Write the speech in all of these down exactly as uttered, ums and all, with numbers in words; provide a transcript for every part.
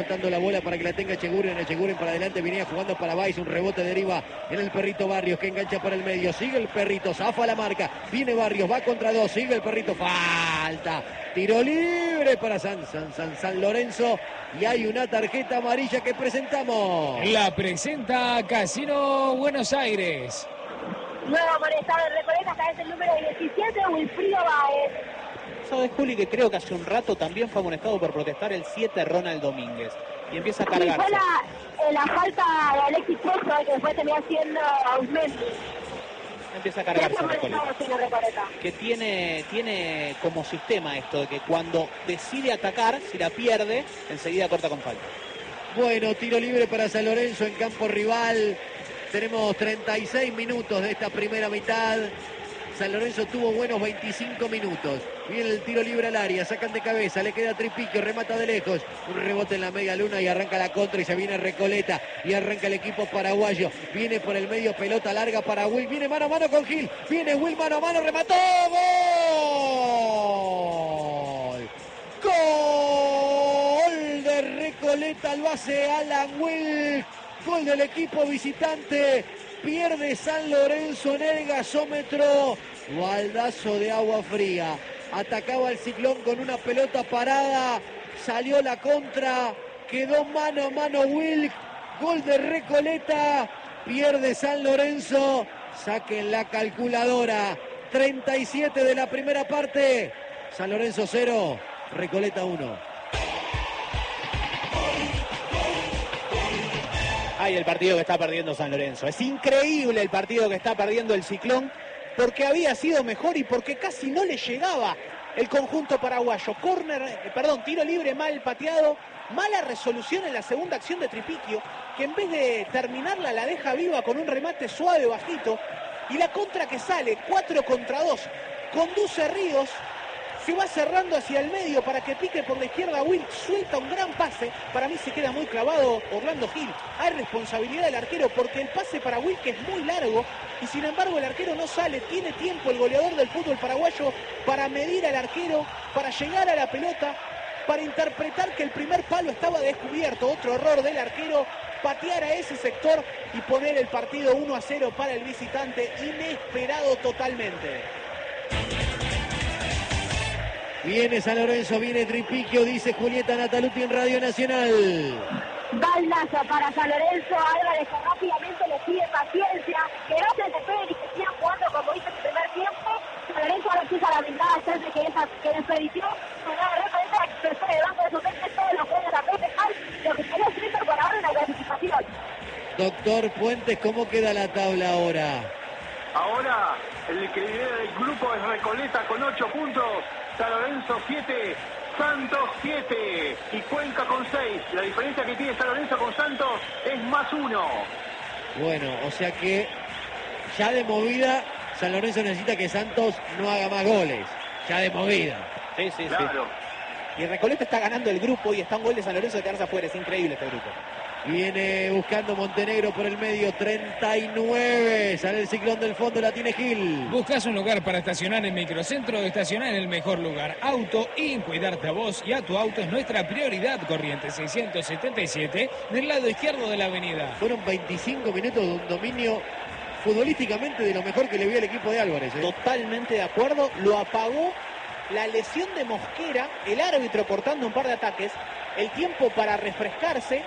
levantando la bola para que la tenga Echeguren. Echeguren para adelante, venía jugando para Baez, un rebote deriva en el Perrito Barrios que engancha por el medio, sigue el Perrito, zafa la marca, viene Barrios, va contra dos, sigue el Perrito, falta, tiro libre para San, San, San, San Lorenzo y hay una tarjeta amarilla que presentamos. La presenta Casino Buenos Aires. Nuevo amonestado en Recoleta, esta vez el número diecisiete, Wilfrido Baez. ¿Sabes, Juli, que creo que hace un rato también fue amonestado por protestar el siete, Ronald Domínguez? Y empieza a cargarse. Sí, fue la, la falta de Alexis Sosa, que después terminó siendo Ausmendi. Empieza a cargarse Recoleta. Que tiene, tiene como sistema esto de que cuando decide atacar, si la pierde, enseguida corta con falta. Bueno, tiro libre para San Lorenzo en campo rival. Tenemos treinta y seis minutos de esta primera mitad. San Lorenzo tuvo buenos veinticinco minutos. Viene el tiro libre al área, sacan de cabeza, le queda Tripiquio, remata de lejos. Un rebote en la media luna y arranca la contra y se viene Recoleta. Y arranca el equipo paraguayo. Viene por el medio, pelota larga para Will. Viene mano a mano con Gil. Viene Will mano a mano, remató. ¡Gol! ¡Gol de Recoleta! Lo hace Alan Will. Gol del equipo visitante. Pierde San Lorenzo en el gasómetro. Baldazo de agua fría. Atacaba el Ciclón con una pelota parada. Salió la contra. Quedó mano a mano Wilk. Gol de Recoleta. Pierde San Lorenzo. Saquen la calculadora. treinta y siete de la primera parte. San Lorenzo cero. Recoleta uno. Ay, el partido que está perdiendo San Lorenzo. Es increíble el partido que está perdiendo el Ciclón, porque había sido mejor y porque casi no le llegaba el conjunto paraguayo. Córner, eh, perdón, tiro libre mal pateado, mala resolución en la segunda acción de Tripiquio, que en vez de terminarla la deja viva con un remate suave, bajito, y la contra que sale, cuatro contra dos, conduce Ríos, se va cerrando hacia el medio para que pique por la izquierda. Will suelta un gran pase, para mí se queda muy clavado Orlando Gil. Hay responsabilidad del arquero porque el pase para Will que es muy largo y sin embargo el arquero no sale. Tiene tiempo el goleador del fútbol paraguayo para medir al arquero, para llegar a la pelota, para interpretar que el primer palo estaba descubierto. Otro error del arquero, patear a ese sector y poner el partido uno a cero para el visitante, inesperado totalmente. Viene San Lorenzo, viene Tripiquio, dice Julieta Nataluti en Radio Nacional. Baldazo para San Lorenzo, Álvarez rápidamente le pide paciencia, que no se desesperen y que sigan jugando como hizo en el primer tiempo. San Lorenzo ahora empieza la blindada chance que, esa, que desperdició. Una referencia que se fue debajo de su mente todos los juegos a festejar lo que quería escrito por ahora en la clasificación. Doctor Puentes, ¿cómo queda la tabla ahora? Ahora el que lidera el grupo es Recoleta con ocho puntos, San Lorenzo siete, Santos siete y Cuenca con seis. La diferencia que tiene San Lorenzo con Santos es más uno. Bueno, o sea que ya de movida San Lorenzo necesita que Santos no haga más goles. Ya de movida. Sí, sí, claro. Sí. Y Recoleta está ganando el grupo y está un gol de San Lorenzo de quedarse afuera. Es increíble este grupo. Viene buscando Montenegro por el medio, treinta y nueve. Sale el Ciclón del fondo, la tiene Gil. ¿Buscas un lugar para estacionar en Microcentro? Estacionar en el mejor lugar. Auto y cuidarte a vos y a tu auto es nuestra prioridad. Corriente seiscientos setenta y siete, del lado izquierdo de la avenida. Fueron veinticinco minutos de un dominio futbolísticamente de lo mejor que le vio el equipo de Álvarez, ¿eh? Totalmente de acuerdo. Lo apagó la lesión de Mosquera, el árbitro cortando un par de ataques, el tiempo para refrescarse.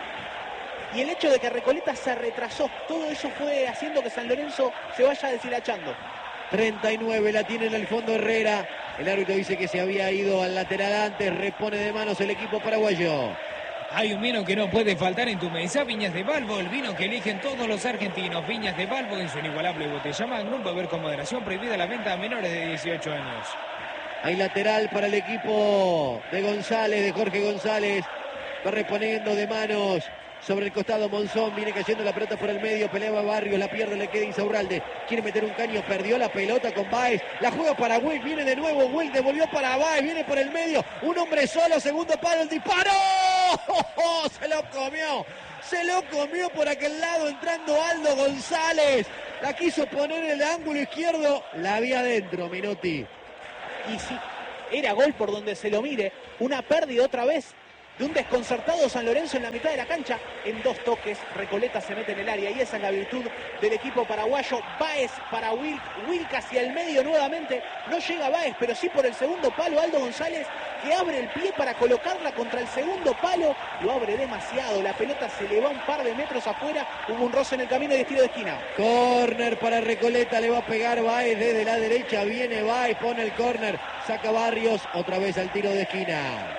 Y el hecho de que Recoleta se retrasó, todo eso fue haciendo que San Lorenzo se vaya deshilachando. treinta y nueve, la tiene en el fondo Herrera. El árbitro dice que se había ido al lateral antes, repone de manos el equipo paraguayo. Hay un vino que no puede faltar en tu mesa, Viñas de Balbo, el vino que eligen todos los argentinos. Viñas de Balbo en su inigualable botella Magnum, beber con moderación, prohibida la venta a menores de dieciocho años. Hay lateral para el equipo de González, de Jorge González. Va reponiendo de manos. Sobre el costado Monzón, viene cayendo la pelota por el medio, peleaba Barrios, la pierde, le queda Insaurralde, quiere meter un caño, perdió la pelota con Baez, la juega para Will, viene de nuevo Will, devolvió para Baez, viene por el medio, un hombre solo, segundo palo, el disparo, ¡oh, oh! Se lo comió, se lo comió por aquel lado, entrando Aldo González, la quiso poner en el ángulo izquierdo, la había adentro, Minotti. Y sí, era gol por donde se lo mire, una pérdida otra vez de un desconcertado San Lorenzo en la mitad de la cancha. En dos toques, Recoleta se mete en el área y esa es la virtud del equipo paraguayo. Báez para Wilk, Wilk hacia el medio nuevamente. No llega Báez, pero sí por el segundo palo Aldo González, que abre el pie para colocarla contra el segundo palo. Lo abre demasiado, la pelota se le va un par de metros afuera. Hubo un roce en el camino y de tiro de esquina. Córner para Recoleta, le va a pegar Báez desde la derecha. Viene Báez, pone el córner, saca Barrios, otra vez al tiro de esquina.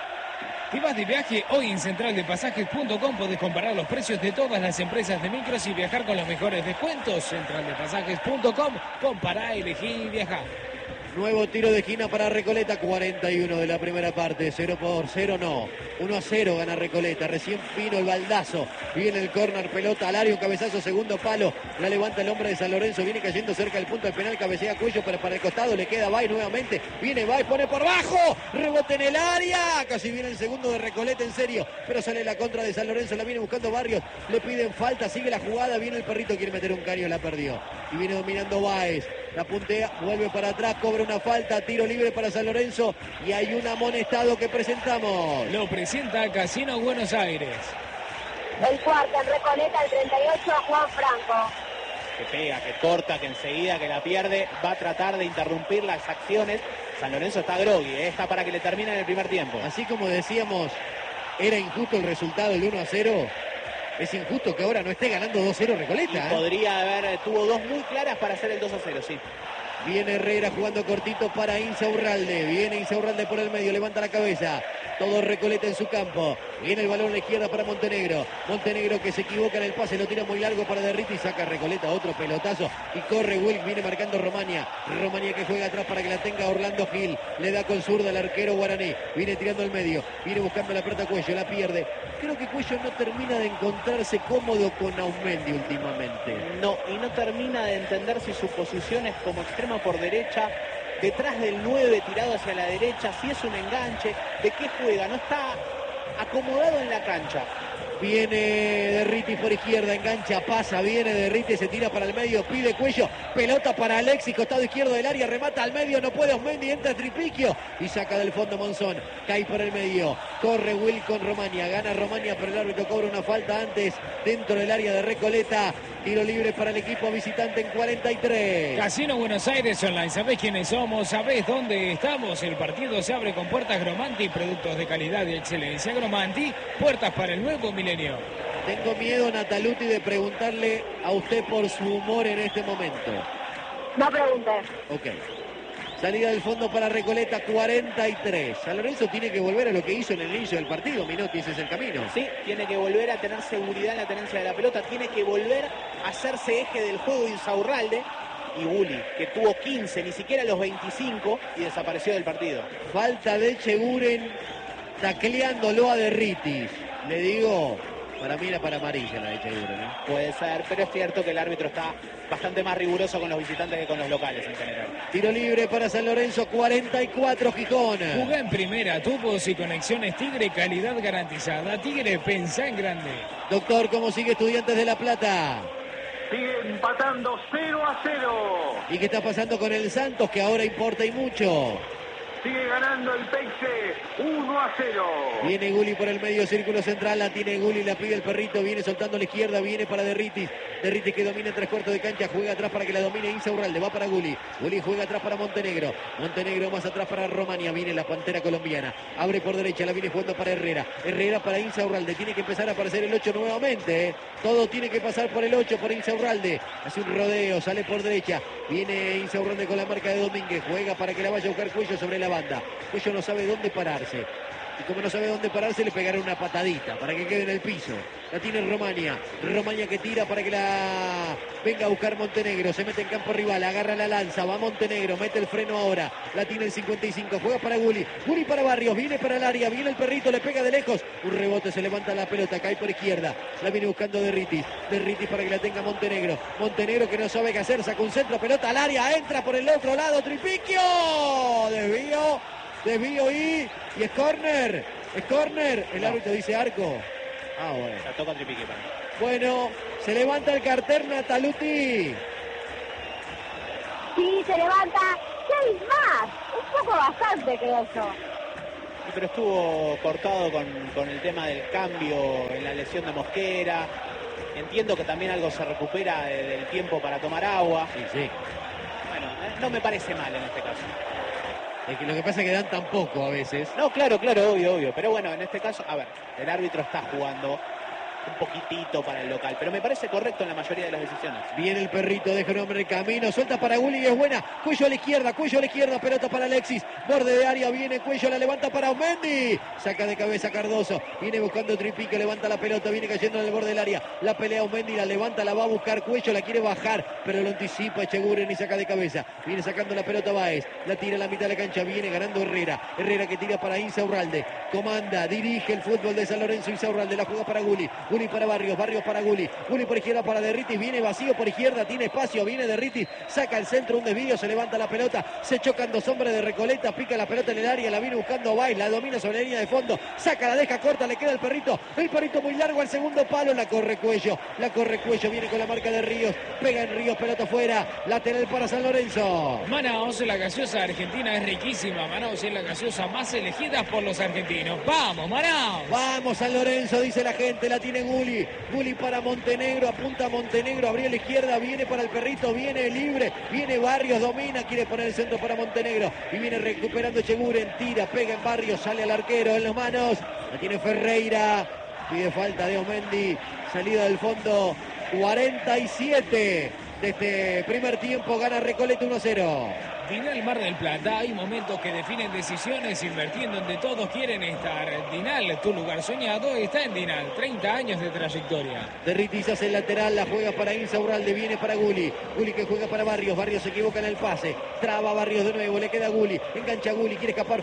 ¿Te vas de viaje? Hoy en central de pasajes punto com podés comparar los precios de todas las empresas de micros y viajar con los mejores descuentos. central de pasajes punto com, compará, elegí y viajá. Nuevo tiro de esquina para Recoleta, cuarenta y uno de la primera parte, cero por cero no, uno a cero gana Recoleta, recién vino el baldazo, viene el córner, pelota al área, un cabezazo, segundo palo, la levanta el hombre de San Lorenzo, viene cayendo cerca del punto del penal, cabecea Cuello, pero para el costado le queda Bay nuevamente, viene Bay, pone por bajo, rebote en el área, casi viene el segundo de Recoleta, en serio, pero sale la contra de San Lorenzo, la viene buscando Barrios, le piden falta, sigue la jugada, viene el perrito, quiere meter un caño, la perdió, y viene dominando Báez, la puntea, vuelve para atrás, cobra una falta, tiro libre para San Lorenzo y hay un amonestado que presentamos. Lo presenta Casino Buenos Aires. El cuarto en Recoleta, el treinta y ocho, Juan Franco. Que pega, que corta, que enseguida que la pierde, va a tratar de interrumpir las acciones. San Lorenzo está grogui, ¿eh? Está para que le termine en el primer tiempo. Así como decíamos, era injusto el resultado, el uno a cero. Es injusto que ahora no esté ganando dos cero Recoleta. Y ¿eh? podría haber, tuvo dos muy claras para hacer el dos a cero, sí. Viene Herrera jugando cortito para Insaurralde. Viene Insaurralde por el medio, levanta la cabeza. Todo Recoleta en su campo. Viene el balón a la izquierda para Montenegro. Montenegro que se equivoca en el pase, lo tira muy largo para Derriti. Saca Recoleta otro pelotazo. Y corre Wilk, viene marcando Romania. Romania que juega atrás para que la tenga Orlando Gil. Le da con zurda al arquero guaraní. Viene tirando al medio. Viene buscando la pelota Cuello, la pierde. Creo que Cuello no termina de encontrarse cómodo con Aumendi últimamente. No, y no termina de entender si su posición es como extremo por derecha, detrás del nueve tirado hacia la derecha, si es un enganche, de qué juega, no está acomodado en la cancha. Viene Derriti por izquierda, engancha, pasa, viene Derriti, se tira para el medio, pide Cuello, pelota para Alexis, costado izquierdo del área, remata al medio, no puede Osmendi, entra Tripiquio y saca del fondo Monzón, cae por el medio, corre Will con Romania, gana Romania, pero el árbitro cobra una falta antes dentro del área de Recoleta, tiro libre para el equipo visitante en cuarenta y tres. Casino Buenos Aires Online, ¿sabés quiénes somos? ¿Sabés dónde estamos? El partido se abre con puertas Gromanti, productos de calidad y excelencia. Gromanti, puertas para el nuevo milenio. Tengo miedo, Nataluti, de preguntarle a usted por su humor en este momento. No preguntes. Ok. Salida del fondo para Recoleta, cuarenta y tres. San Lorenzo tiene que volver a lo que hizo en el inicio del partido, Minotti, ese es el camino. Sí, tiene que volver a tener seguridad en la tenencia de la pelota, tiene que volver a hacerse eje del juego de Insaurralde y Uli, que tuvo quince, ni siquiera los veinticinco y desapareció del partido. Falta de Cheguren tacleándolo a Derritis. Le digo, para mí era para amarilla la de Cheguren, ¿eh? Puede ser, pero es cierto que el árbitro está bastante más riguroso con los visitantes que con los locales en general. Tiro libre para San Lorenzo, cuarenta y cuatro Gijón. Jugá en primera, tubos y conexiones Tigre, calidad garantizada. Tigre, pensá en grande. Doctor, ¿cómo sigue Estudiantes de La Plata? Sigue empatando cero a cero. ¿Y qué está pasando con el Santos, que ahora importa y mucho? Sigue ganando el Peixe uno a cero. Viene Guli por el medio círculo central, la tiene Guli, la pide el perrito, viene soltando a la izquierda, viene para Derritis. Derritis que domina en tres cuartos de cancha, juega atrás para que la domine Insaurralde, va para Guli. Guli juega atrás para Montenegro. Montenegro más atrás para Romania, viene la pantera colombiana. Abre por derecha, la viene jugando para Herrera. Herrera para Insaurralde, tiene que empezar a aparecer el ocho nuevamente. ¿eh? Todo tiene que pasar por el ocho, por Insaurralde. Hace un rodeo, sale por derecha. Viene Insaurralde con la marca de Domínguez, juega para que la vaya a buscar Cuello sobre la banda. Cuello no sabe dónde pararse. Y como no sabe dónde pararse, le pegará una patadita para que quede en el piso. La tiene Romania. Romania que tira para que la venga a buscar Montenegro. Se mete en campo rival, agarra la lanza. Va Montenegro, mete el freno ahora. La tiene el cincuenta y cinco. Juega para Guli. Guli para Barrios. Viene para el área. Viene el perrito, le pega de lejos. Un rebote, se levanta la pelota. Cae por izquierda. La viene buscando Derritis. Derritis para que la tenga Montenegro. Montenegro que no sabe qué hacer. Saca un centro, pelota al área. Entra por el otro lado. Tripiquio. Desvío. Desvío y, y es córner, es córner, el árbitro dice arco. Ah, bueno. La toca Tripique para mí. Bueno, se levanta el cartel Nataluti. Sí, se levanta. ¿Qué hay más? Un poco bastante, creo yo. Pero estuvo cortado con, con el tema del cambio en la lesión de Mosquera. Entiendo que también algo se recupera de, del tiempo para tomar agua. Sí, sí. Bueno, no me parece mal en este caso. Es que lo que pasa es que dan tan poco a veces. No, claro, claro, obvio, obvio. Pero bueno, en este caso, a ver, el árbitro está jugando un poquitito para el local, pero me parece correcto en la mayoría de las decisiones. Viene el perrito, deja un hombre en camino, suelta para Gulli y es buena. Cuello a la izquierda, cuello a la izquierda, pelota para Alexis. Borde de área, viene Cuello, la levanta para Mendy. Saca de cabeza Cardoso, viene buscando Tripico, levanta la pelota, viene cayendo en el borde del área. La pelea Mendy, la levanta, la va a buscar Cuello, la quiere bajar, pero lo anticipa Echeguren y saca de cabeza. Viene sacando la pelota Báez, la tira a la mitad de la cancha, viene ganando Herrera. Herrera que tira para Insaurralde, comanda, dirige el fútbol de San Lorenzo. Insaurralde la juega para Gulli, Gulli para Barrios, Barrios para Gulli, Gulli por izquierda para Derritis, viene vacío por izquierda, tiene espacio, viene Derritis, saca el centro, un desvío, se levanta la pelota, se chocan dos hombres de Recoleta, pica la pelota en el área, la viene buscando Báez, la domina sobre la línea de fondo, saca, la deja corta, le queda el perrito, el perrito muy largo al segundo palo, la corre Cuello, la corre Cuello, viene con la marca de Ríos, pega en Ríos, pelota fuera, lateral para San Lorenzo. Manaos, la gaseosa argentina es riquísima. Manaos es la gaseosa más elegida por los argentinos. ¡Vamos, Manaos! Vamos San Lorenzo, dice la gente, la tiene Gulli, Gulli para Montenegro, apunta a Montenegro, abrió la izquierda, viene para el perrito, viene libre, viene Barrios, domina, quiere poner el centro para Montenegro y viene recuperando Echeguren, tira, pega en Barrios, sale al arquero en las manos, la tiene Ferreira, pide falta de Omendi, salida del fondo, cuarenta y siete de este primer tiempo, gana Recoleta uno a cero. Dinal Mar del Plata, hay momentos que definen decisiones invirtiendo en donde todos quieren estar. Dinal, tu lugar soñado, está en Dinal, treinta años de trayectoria. Derritis hace el lateral, la juega para Insaurralde, viene para Gulli, Gulli que juega para Barrios, Barrios se equivoca en el pase, traba Barrios de nuevo, le queda Gulli, engancha Gulli, quiere escapar,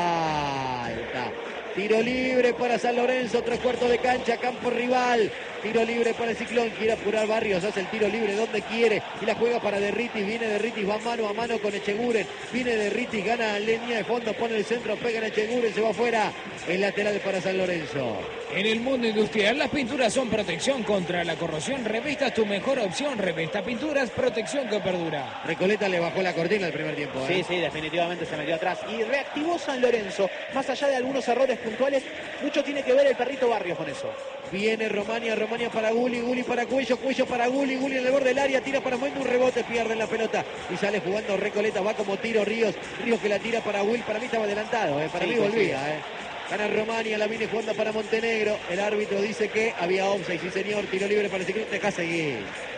falta. Tiro libre para San Lorenzo, tres cuartos de cancha, campo rival. Tiro libre para el Ciclón, quiere apurar Barrios, hace el tiro libre donde quiere y la juega para Derritis, viene Derritis, va mano a mano con Echeguren, viene Derritis, gana línea de fondo, pone el centro, pega en Echeguren, se va afuera, el lateral para San Lorenzo. En el mundo industrial, las pinturas son protección contra la corrosión. Revesta es tu mejor opción. Revesta Pinturas, protección que perdura. Recoleta le bajó la cortina el primer tiempo. ¿eh? Sí, sí, definitivamente se metió atrás. Y reactivó San Lorenzo. Más allá de algunos errores puntuales, mucho tiene que ver el perrito Barrios con eso. Viene Romania, Romania para Gulli, Gulli para Cuello, Cuello para Gulli, Gulli en el borde del área, tira para Mendy, un rebote, pierde la pelota y sale jugando Recoleta, va como tiro Ríos, Ríos que la tira para Will, para mí estaba adelantado, ¿eh? para sí, mí volvía. ¿eh? Gana Romania, la viene jugando para Montenegro, el árbitro dice que había offside, sí señor, tiro libre para el Ciclón, deja seguir,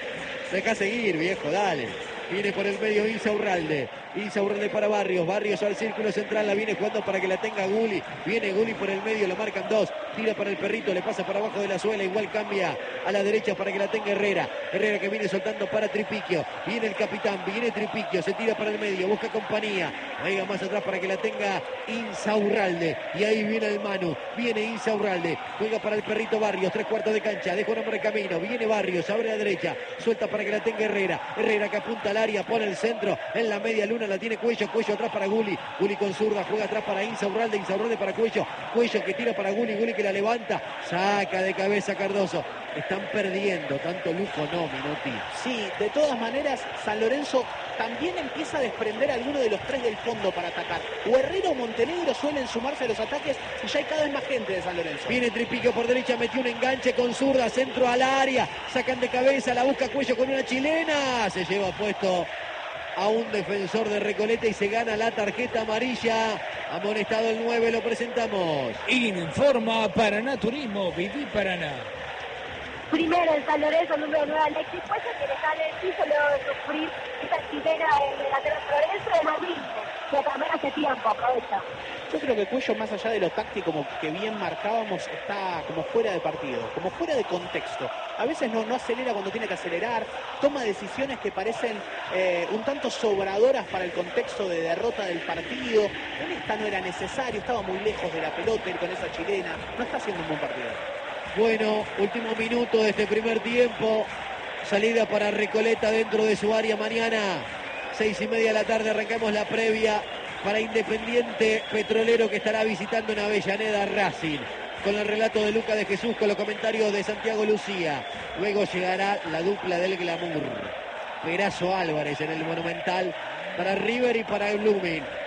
deja seguir viejo, dale. Viene por el medio Insaurralde. Insaurralde para Barrios. Barrios al círculo central. La viene jugando para que la tenga Gulli. Viene Gulli por el medio. Lo marcan dos. Tira para el perrito. Le pasa para abajo de la suela. Igual cambia a la derecha para que la tenga Herrera. Herrera que viene soltando para Tripiquio. Viene el capitán. Viene Tripiquio. Se tira para el medio. Busca compañía. Venga más atrás para que la tenga Insaurralde. Y ahí viene el Manu. Viene Insaurralde. Juega para el perrito Barrios. Tres cuartos de cancha. Deja un hombre de camino. Viene Barrios. Abre a la derecha. Suelta para que la tenga Herrera. Herrera que apunta al área. Pone el centro. En la media luna la tiene Cuello. Cuello atrás para Gulli. Gulli con zurda. Juega atrás para Insaurralde. Insaurralde para Cuello. Cuello que tira para Gulli. Gulli que la levanta. Saca de cabeza Cardoso. Están perdiendo. Tanto lujo no, Minotti. Sí, de todas maneras, San Lorenzo también empieza a desprender a alguno de los tres del fondo para atacar. O Herrera o Montenegro suelen sumarse a los ataques y ya hay cada vez más gente de San Lorenzo. Viene Tripiquio por derecha, metió un enganche con zurda, centro al área, sacan de cabeza, la busca Cuello con una chilena, se lleva puesto a un defensor de Recoleta y se gana la tarjeta amarilla. Amonestado el nueve, lo presentamos. Informa Paraná Turismo, Viví Paraná. Primero el San Lorenzo, número nueve, Alexis Cuello, que le sale el piso luego de sufrir esta chilena en el lateral San Lorenzo de lo mismo, que también hace tiempo, aprovecha. Yo creo que Cuello, más allá de lo táctico como que bien marcábamos, está como fuera de partido, como fuera de contexto. A veces no, no acelera cuando tiene que acelerar, toma decisiones que parecen eh, un tanto sobradoras para el contexto de derrota del partido. En esta no era necesario, estaba muy lejos de la pelota, ir con esa chilena, no está haciendo un buen partido. Bueno, último minuto de este primer tiempo. Salida para Recoleta dentro de su área mañana. Seis y media de la tarde arrancamos la previa para Independiente Petrolero que estará visitando en Avellaneda Racing. Con el relato de Luca de Jesús, con los comentarios de Santiago Lucía. Luego llegará la dupla del glamour. Perazo Álvarez en el Monumental para River y para Blooming.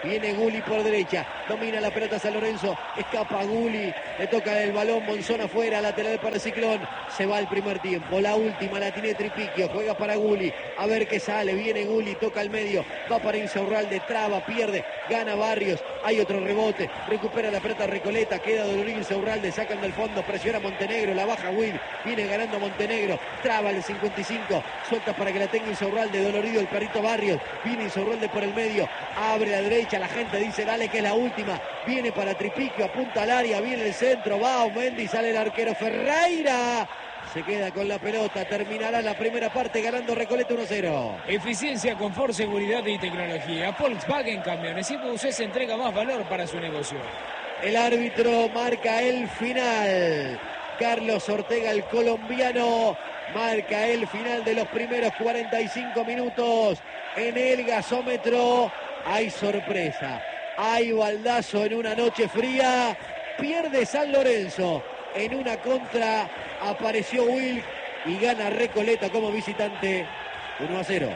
Viene Gulli por derecha. Domina la pelota San Lorenzo. Escapa Gulli. Le toca el balón. Monzón afuera. Lateral para el Ciclón. Se va el primer tiempo. La última la tiene Tripiquio. Juega para Gulli. A ver qué sale. Viene Gulli. Toca al medio. Va para Insaurralde. Traba. Pierde. Gana Barrios. Hay otro rebote. Recupera la pelota Recoleta. Queda Dolorín Insaurralde. Sacan del fondo. Presiona Montenegro. La baja Will. Viene ganando Montenegro. Traba el cincuenta y cinco. Suelta para que la tenga Insaurralde. Dolorido el perrito Barrios. Viene Insaurralde por el medio. Abre a la derecha. La gente dice dale que es la última. Viene para Tripiquio. Apunta al área. Viene el centro. Va Mendy. Sale el arquero Ferreira. Se queda con la pelota. Terminará la primera parte ganando Recoleta uno a cero. Eficiencia, confort, seguridad y tecnología. Volkswagen Camiones y Buses entrega más valor para su negocio. El árbitro marca el final. Carlos Ortega, el colombiano, marca el final de los primeros cuarenta y cinco minutos. En el gasómetro hay sorpresa. Hay baldazo en una noche fría. Pierde San Lorenzo. En una contra apareció Will y gana Recoleta como visitante uno a cero.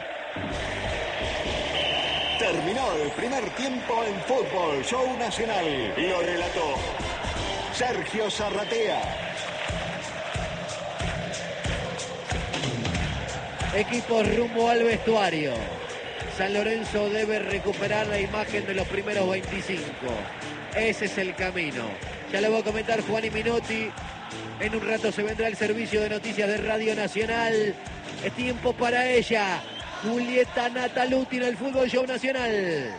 Terminó el primer tiempo en Fútbol Show Nacional. Lo relató Sergio Zarratea. Equipos rumbo al vestuario. San Lorenzo debe recuperar la imagen de los primeros veinticinco. Ese es el camino. Ya lo voy a comentar Juan y Minotti. En un rato se vendrá el servicio de noticias de Radio Nacional. Es tiempo para ella. Julieta Nataluti en el Fútbol Show Nacional.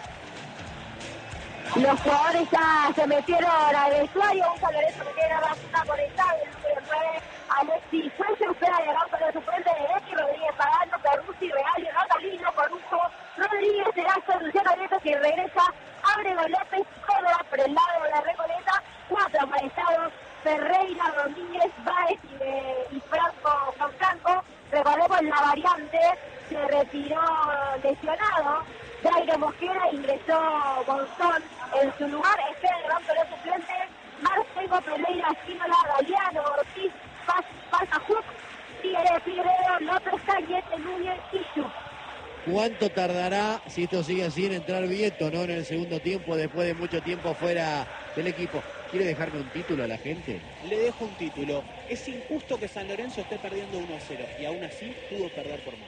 Los jugadores ya se metieron al vestuario. Un San Lorenzo que tiene la banda conectada. El número nueve, Alexis Fuentes. Espera llegar para el suplente de Becky. Rodríguez Pagano, Perruzzi, Real, Natalino, Corrujo, Rodríguez, Erazo, Luciano Nieto, que regresa. Ábrego López, Córdoba por el lado de la Recoleta. Cuatro aparestados. Ferreira, Rodríguez, Báez y, eh, y Franco, Juan Franco. Recordemos la variante, se retiró lesionado. Jairo Mosquera, ingresó Monzón en su lugar. Espera el banco de los suplentes. Marcelo Pereira, Espínola, Galeano, Ortiz, Paz, Pasajuk, Tigre, Figueredo, López, Cañete, Núñez y Chu. ¿Cuánto tardará, si esto sigue así, en entrar Vieto, ¿no? En el segundo tiempo, después de mucho tiempo fuera del equipo? ¿Quiere dejarme un título a la gente? Le dejo un título. Es injusto que San Lorenzo esté perdiendo uno a cero y aún así pudo perder por más.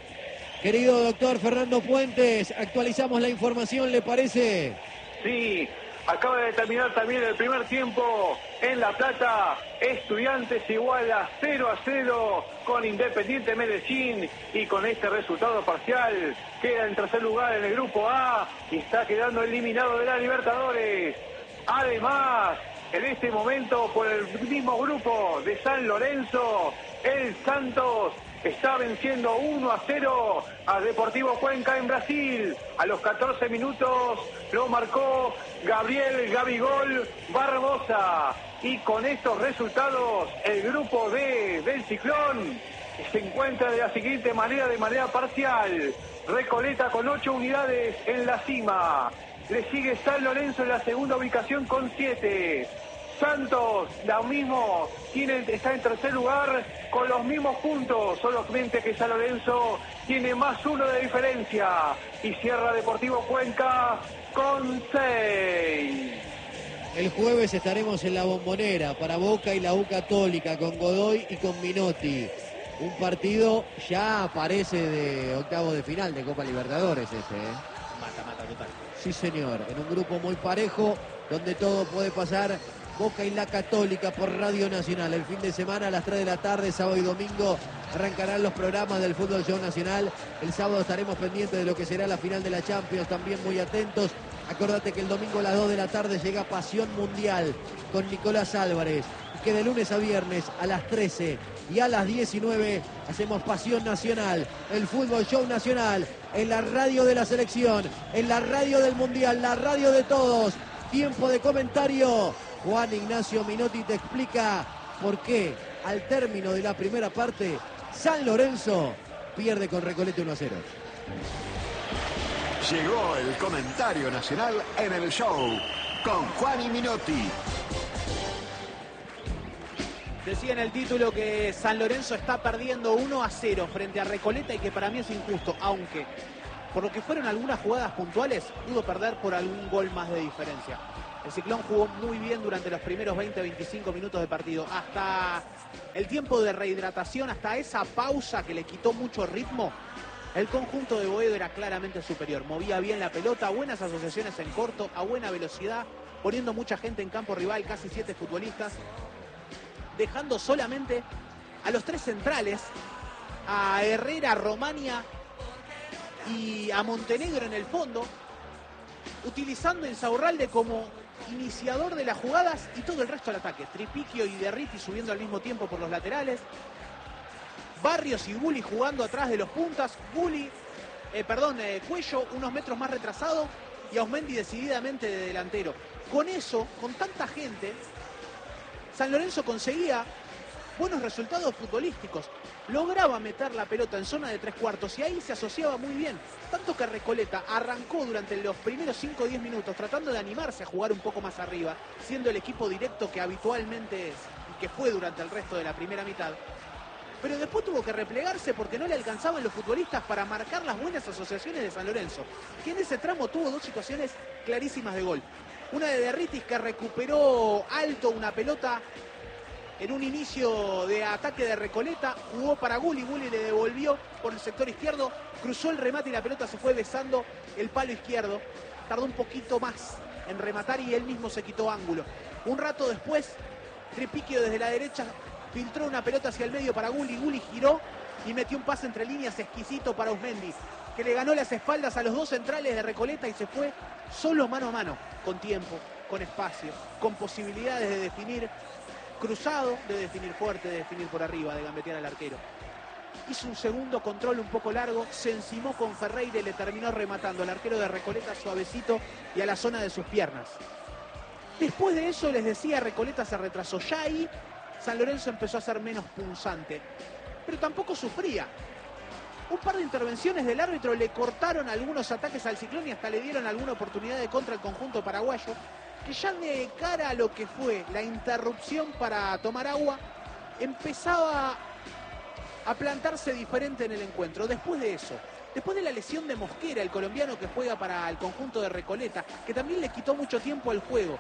Querido doctor Fernando Puentes, actualizamos la información, ¿le parece? Sí, acaba de terminar también el primer tiempo en La Plata. Estudiantes igual a cero a cero con Independiente Medellín, y con este resultado parcial queda en tercer lugar en el grupo A y está quedando eliminado de la Libertadores. Además, en este momento por el mismo grupo de San Lorenzo, el Santos está venciendo uno a cero a Deportivo Cuenca en Brasil. A los catorce minutos lo marcó Gabriel Gabigol Barbosa. Y con estos resultados, el grupo D del Ciclón se encuentra de la siguiente manera, de manera parcial. Recoleta con ocho unidades en la cima. Le sigue San Lorenzo en la segunda ubicación con siete. Santos, lo mismo, tiene, está en tercer lugar con los mismos puntos, solamente que San Lorenzo tiene más uno de diferencia. Y cierra Deportivo Cuenca con seis. El jueves estaremos en la Bombonera para Boca y la U Católica, con Godoy y con Minotti. Un partido ya parece de octavo de final de Copa Libertadores ese, ¿eh? Mata, mata, total. Sí, señor, en un grupo muy parejo, donde todo puede pasar. Boca y la Católica por Radio Nacional. El fin de semana a las tres de la tarde, sábado y domingo, arrancarán los programas del Fútbol Show Nacional. El sábado estaremos pendientes de lo que será la final de la Champions, también muy atentos. Acordate que el domingo a las dos de la tarde llega Pasión Mundial con Nicolás Álvarez. Y que de lunes a viernes a las trece y a las diecinueve hacemos Pasión Nacional, el Fútbol Show Nacional, en la radio de la selección, en la radio del Mundial, la radio de todos. Tiempo de comentario. Juan Ignacio Minotti te explica por qué al término de la primera parte San Lorenzo pierde con Recoleta uno a cero. Llegó el comentario nacional en el show con Juan y Minotti. Decía en el título que San Lorenzo está perdiendo uno a cero frente a Recoleta y que para mí es injusto, aunque por lo que fueron algunas jugadas puntuales, pudo perder por algún gol más de diferencia. El Ciclón jugó muy bien durante los primeros veinte a veinticinco minutos de partido. Hasta el tiempo de rehidratación, hasta esa pausa que le quitó mucho ritmo, el conjunto de Boedo era claramente superior. Movía bien la pelota, buenas asociaciones en corto, a buena velocidad, poniendo mucha gente en campo rival, casi siete futbolistas, dejando solamente a los tres centrales, a Herrera, a Romania y a Montenegro en el fondo, utilizando a Insaurralde como iniciador de las jugadas y todo el resto al ataque. Tripiquio y Derriti subiendo al mismo tiempo por los laterales. Barrios y Gulli jugando atrás de los puntas. Gulli, eh, perdón, eh, Cuello unos metros más retrasado y Ausmendi decididamente de delantero. Con eso, con tanta gente, San Lorenzo conseguía buenos resultados futbolísticos. Lograba meter la pelota en zona de tres cuartos y ahí se asociaba muy bien. Tanto que Recoleta arrancó durante los primeros cinco o diez minutos tratando de animarse a jugar un poco más arriba, siendo el equipo directo que habitualmente es y que fue durante el resto de la primera mitad. Pero después tuvo que replegarse porque no le alcanzaban los futbolistas para marcar las buenas asociaciones de San Lorenzo, que en ese tramo tuvo dos situaciones clarísimas de gol. Una de Derritis que recuperó alto una pelota en un inicio de ataque de Recoleta, jugó para Gulli, Gulli le devolvió por el sector izquierdo, cruzó el remate y la pelota se fue besando el palo izquierdo. Tardó un poquito más en rematar y él mismo se quitó ángulo. Un rato después, Tripiquio desde la derecha filtró una pelota hacia el medio para Gulli, Gulli giró y metió un pase entre líneas exquisito para Ausmendi, que le ganó las espaldas a los dos centrales de Recoleta y se fue solo mano a mano, con tiempo, con espacio, con posibilidades de definir cruzado, de definir fuerte, de definir por arriba, de gambetear al arquero. Hizo un segundo control un poco largo, se encimó con Ferreira y le terminó rematando al arquero de Recoleta suavecito y a la zona de sus piernas. Después de eso, les decía, Recoleta se retrasó. Ya ahí San Lorenzo empezó a ser menos punzante, pero tampoco sufría. Un par de intervenciones del árbitro le cortaron algunos ataques al Ciclón y hasta le dieron alguna oportunidad de contra al conjunto paraguayo, que ya de cara a lo que fue la interrupción para tomar agua, empezaba a plantarse diferente en el encuentro. Después de eso, después de la lesión de Mosquera, el colombiano que juega para el conjunto de Recoleta, que también le quitó mucho tiempo al juego,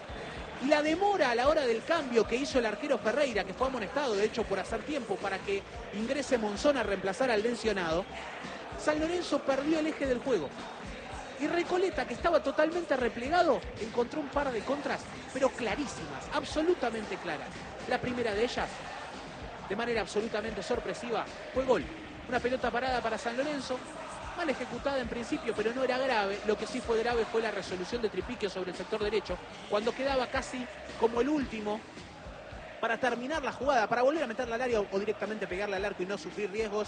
y la demora a la hora del cambio que hizo el arquero Ferreira, que fue amonestado de hecho por hacer tiempo para que ingrese Monzón a reemplazar al mencionado, San Lorenzo perdió el eje del juego. Y Recoleta, que estaba totalmente replegado, encontró un par de contras, pero clarísimas, absolutamente claras. La primera de ellas, de manera absolutamente sorpresiva, fue gol. Una pelota parada para San Lorenzo, mal ejecutada en principio, pero no era grave. Lo que sí fue grave fue la resolución de Tripiquio sobre el sector derecho, cuando quedaba casi como el último para terminar la jugada, para volver a meterla al área o directamente pegarle al arco y no sufrir riesgos.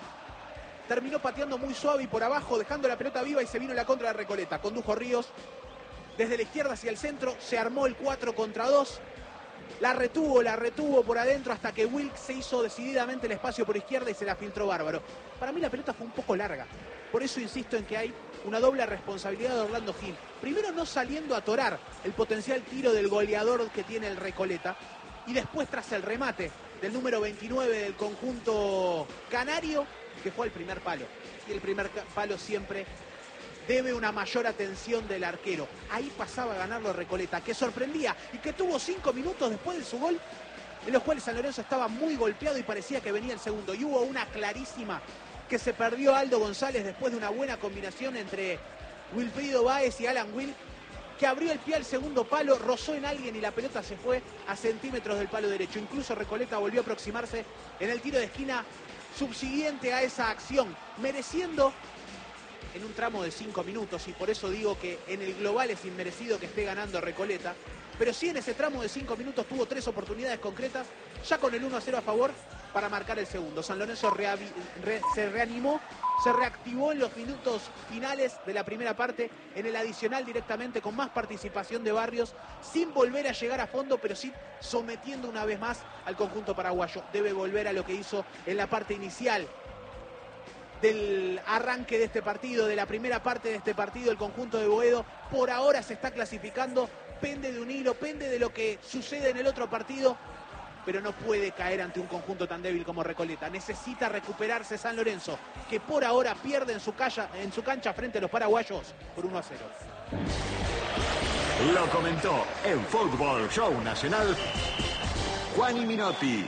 Terminó pateando muy suave y por abajo, dejando la pelota viva y se vino la contra de Recoleta. Condujo Ríos desde la izquierda hacia el centro, se armó el cuatro contra dos. La retuvo, la retuvo por adentro hasta que Wilk se hizo decididamente el espacio por izquierda y se la filtró bárbaro. Para mí la pelota fue un poco larga. Por eso insisto en que hay una doble responsabilidad de Orlando Gil. Primero, no saliendo a atorar el potencial tiro del goleador que tiene el Recoleta. Y después, tras el remate del número veintinueve del conjunto canario, que fue el primer palo. Y el primer palo siempre debe una mayor atención del arquero. Ahí pasaba a ganarlo Recoleta, que sorprendía y que tuvo cinco minutos después de su gol, en los cuales San Lorenzo estaba muy golpeado y parecía que venía el segundo. Y hubo una clarísima que se perdió Aldo González después de una buena combinación entre Wilfrido Báez y Alan Will, que abrió el pie al segundo palo, rozó en alguien y la pelota se fue a centímetros del palo derecho. Incluso Recoleta volvió a aproximarse en el tiro de esquina subsiguiente a esa acción, mereciendo en un tramo de cinco minutos, y por eso digo que en el global es inmerecido que esté ganando Recoleta, pero sí en ese tramo de cinco minutos tuvo tres oportunidades concretas, ya con el uno a cero a favor, para marcar el segundo. San Lorenzo re, se reanimó, se reactivó en los minutos finales de la primera parte, en el adicional directamente, con más participación de Barrios, sin volver a llegar a fondo, pero sí sometiendo una vez más al conjunto paraguayo. Debe volver a lo que hizo en la parte inicial del arranque de este partido, de la primera parte de este partido. El conjunto de Boedo por ahora se está clasificando, pende de un hilo, pende de lo que sucede en el otro partido, pero no puede caer ante un conjunto tan débil como Recoleta. Necesita recuperarse San Lorenzo, que por ahora pierde en su, cancha, en su cancha frente a los paraguayos por uno a cero. Lo comentó en Fútbol Show Nacional Juan Minotti.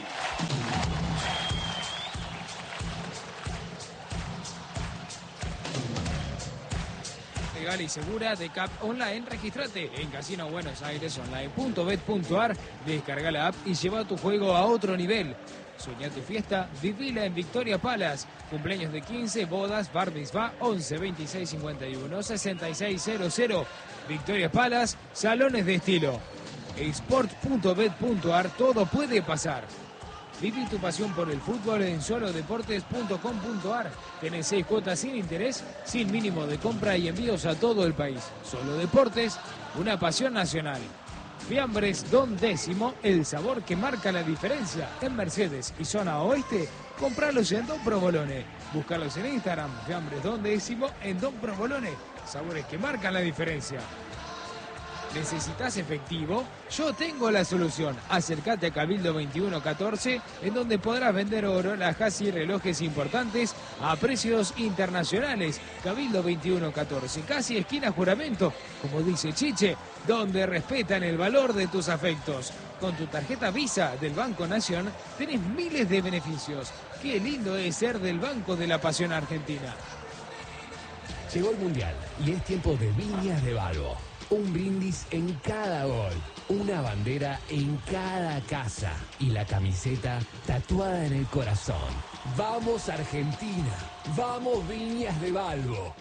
Legal y segura de C A P Online. Registrate en Casino Buenos Aires Online punto bet punto ar. Descarga la app y lleva tu juego a otro nivel. Soñá tu fiesta, vivila en Victoria Palace. Cumpleaños de quince, bodas, bar mitzvah, once veintiséis cincuenta y uno sesenta y seis cero cero. Victoria Palace, salones de estilo. sport punto bet punto ar, todo puede pasar. Viví tu pasión por el fútbol en solo deportes punto com punto ar. Tenés seis cuotas sin interés, sin mínimo de compra y envíos a todo el país. Solo Deportes, una pasión nacional. Fiambres Don Décimo, el sabor que marca la diferencia. En Mercedes y zona oeste, compralos en Don Provolone. Búscalos en Instagram, Fiambres Don Décimo en Don Provolone. Sabores que marcan la diferencia. ¿Necesitas efectivo? Yo tengo la solución. Acércate a Cabildo veintiuno catorce, en donde podrás vender oro, alhajas y relojes importantes a precios internacionales. Cabildo veintiuno catorce, casi esquina Juramento, como dice Chiche, donde respetan el valor de tus afectos. Con tu tarjeta Visa del Banco Nación tenés miles de beneficios. Qué lindo es ser del Banco de la Pasión Argentina. Llegó el Mundial y es tiempo de Viñas de Balbo. Un brindis en cada gol, una bandera en cada casa y la camiseta tatuada en el corazón. ¡Vamos Argentina! ¡Vamos Viñas de Balbo!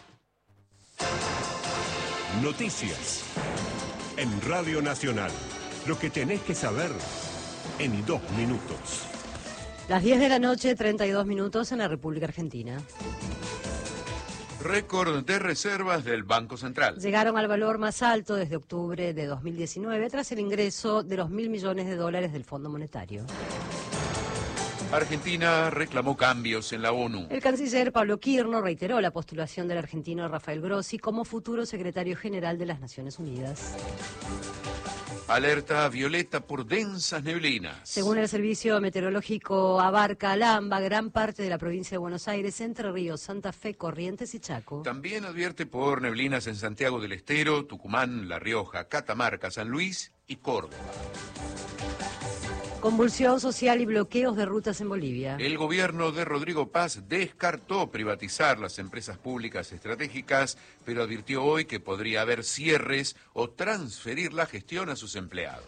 Noticias en Radio Nacional. Lo que tenés que saber en dos minutos. Las diez de la noche, treinta y dos minutos en la República Argentina. Récord de reservas del Banco Central. Llegaron al valor más alto desde octubre de dos mil diecinueve tras el ingreso de los mil millones de dólares del Fondo Monetario. Argentina reclamó cambios en la ONU. El canciller Pablo Quirno reiteró la postulación del argentino Rafael Grossi como futuro secretario general de las Naciones Unidas. Alerta violeta por densas neblinas. Según el servicio meteorológico, abarca Lamba, gran parte de la provincia de Buenos Aires, Entre Ríos, Santa Fe, Corrientes y Chaco. También advierte por neblinas en Santiago del Estero, Tucumán, La Rioja, Catamarca, San Luis y Córdoba. Convulsión social y bloqueos de rutas en Bolivia. El gobierno de Rodrigo Paz descartó privatizar las empresas públicas estratégicas, pero advirtió hoy que podría haber cierres o transferir la gestión a sus empleados.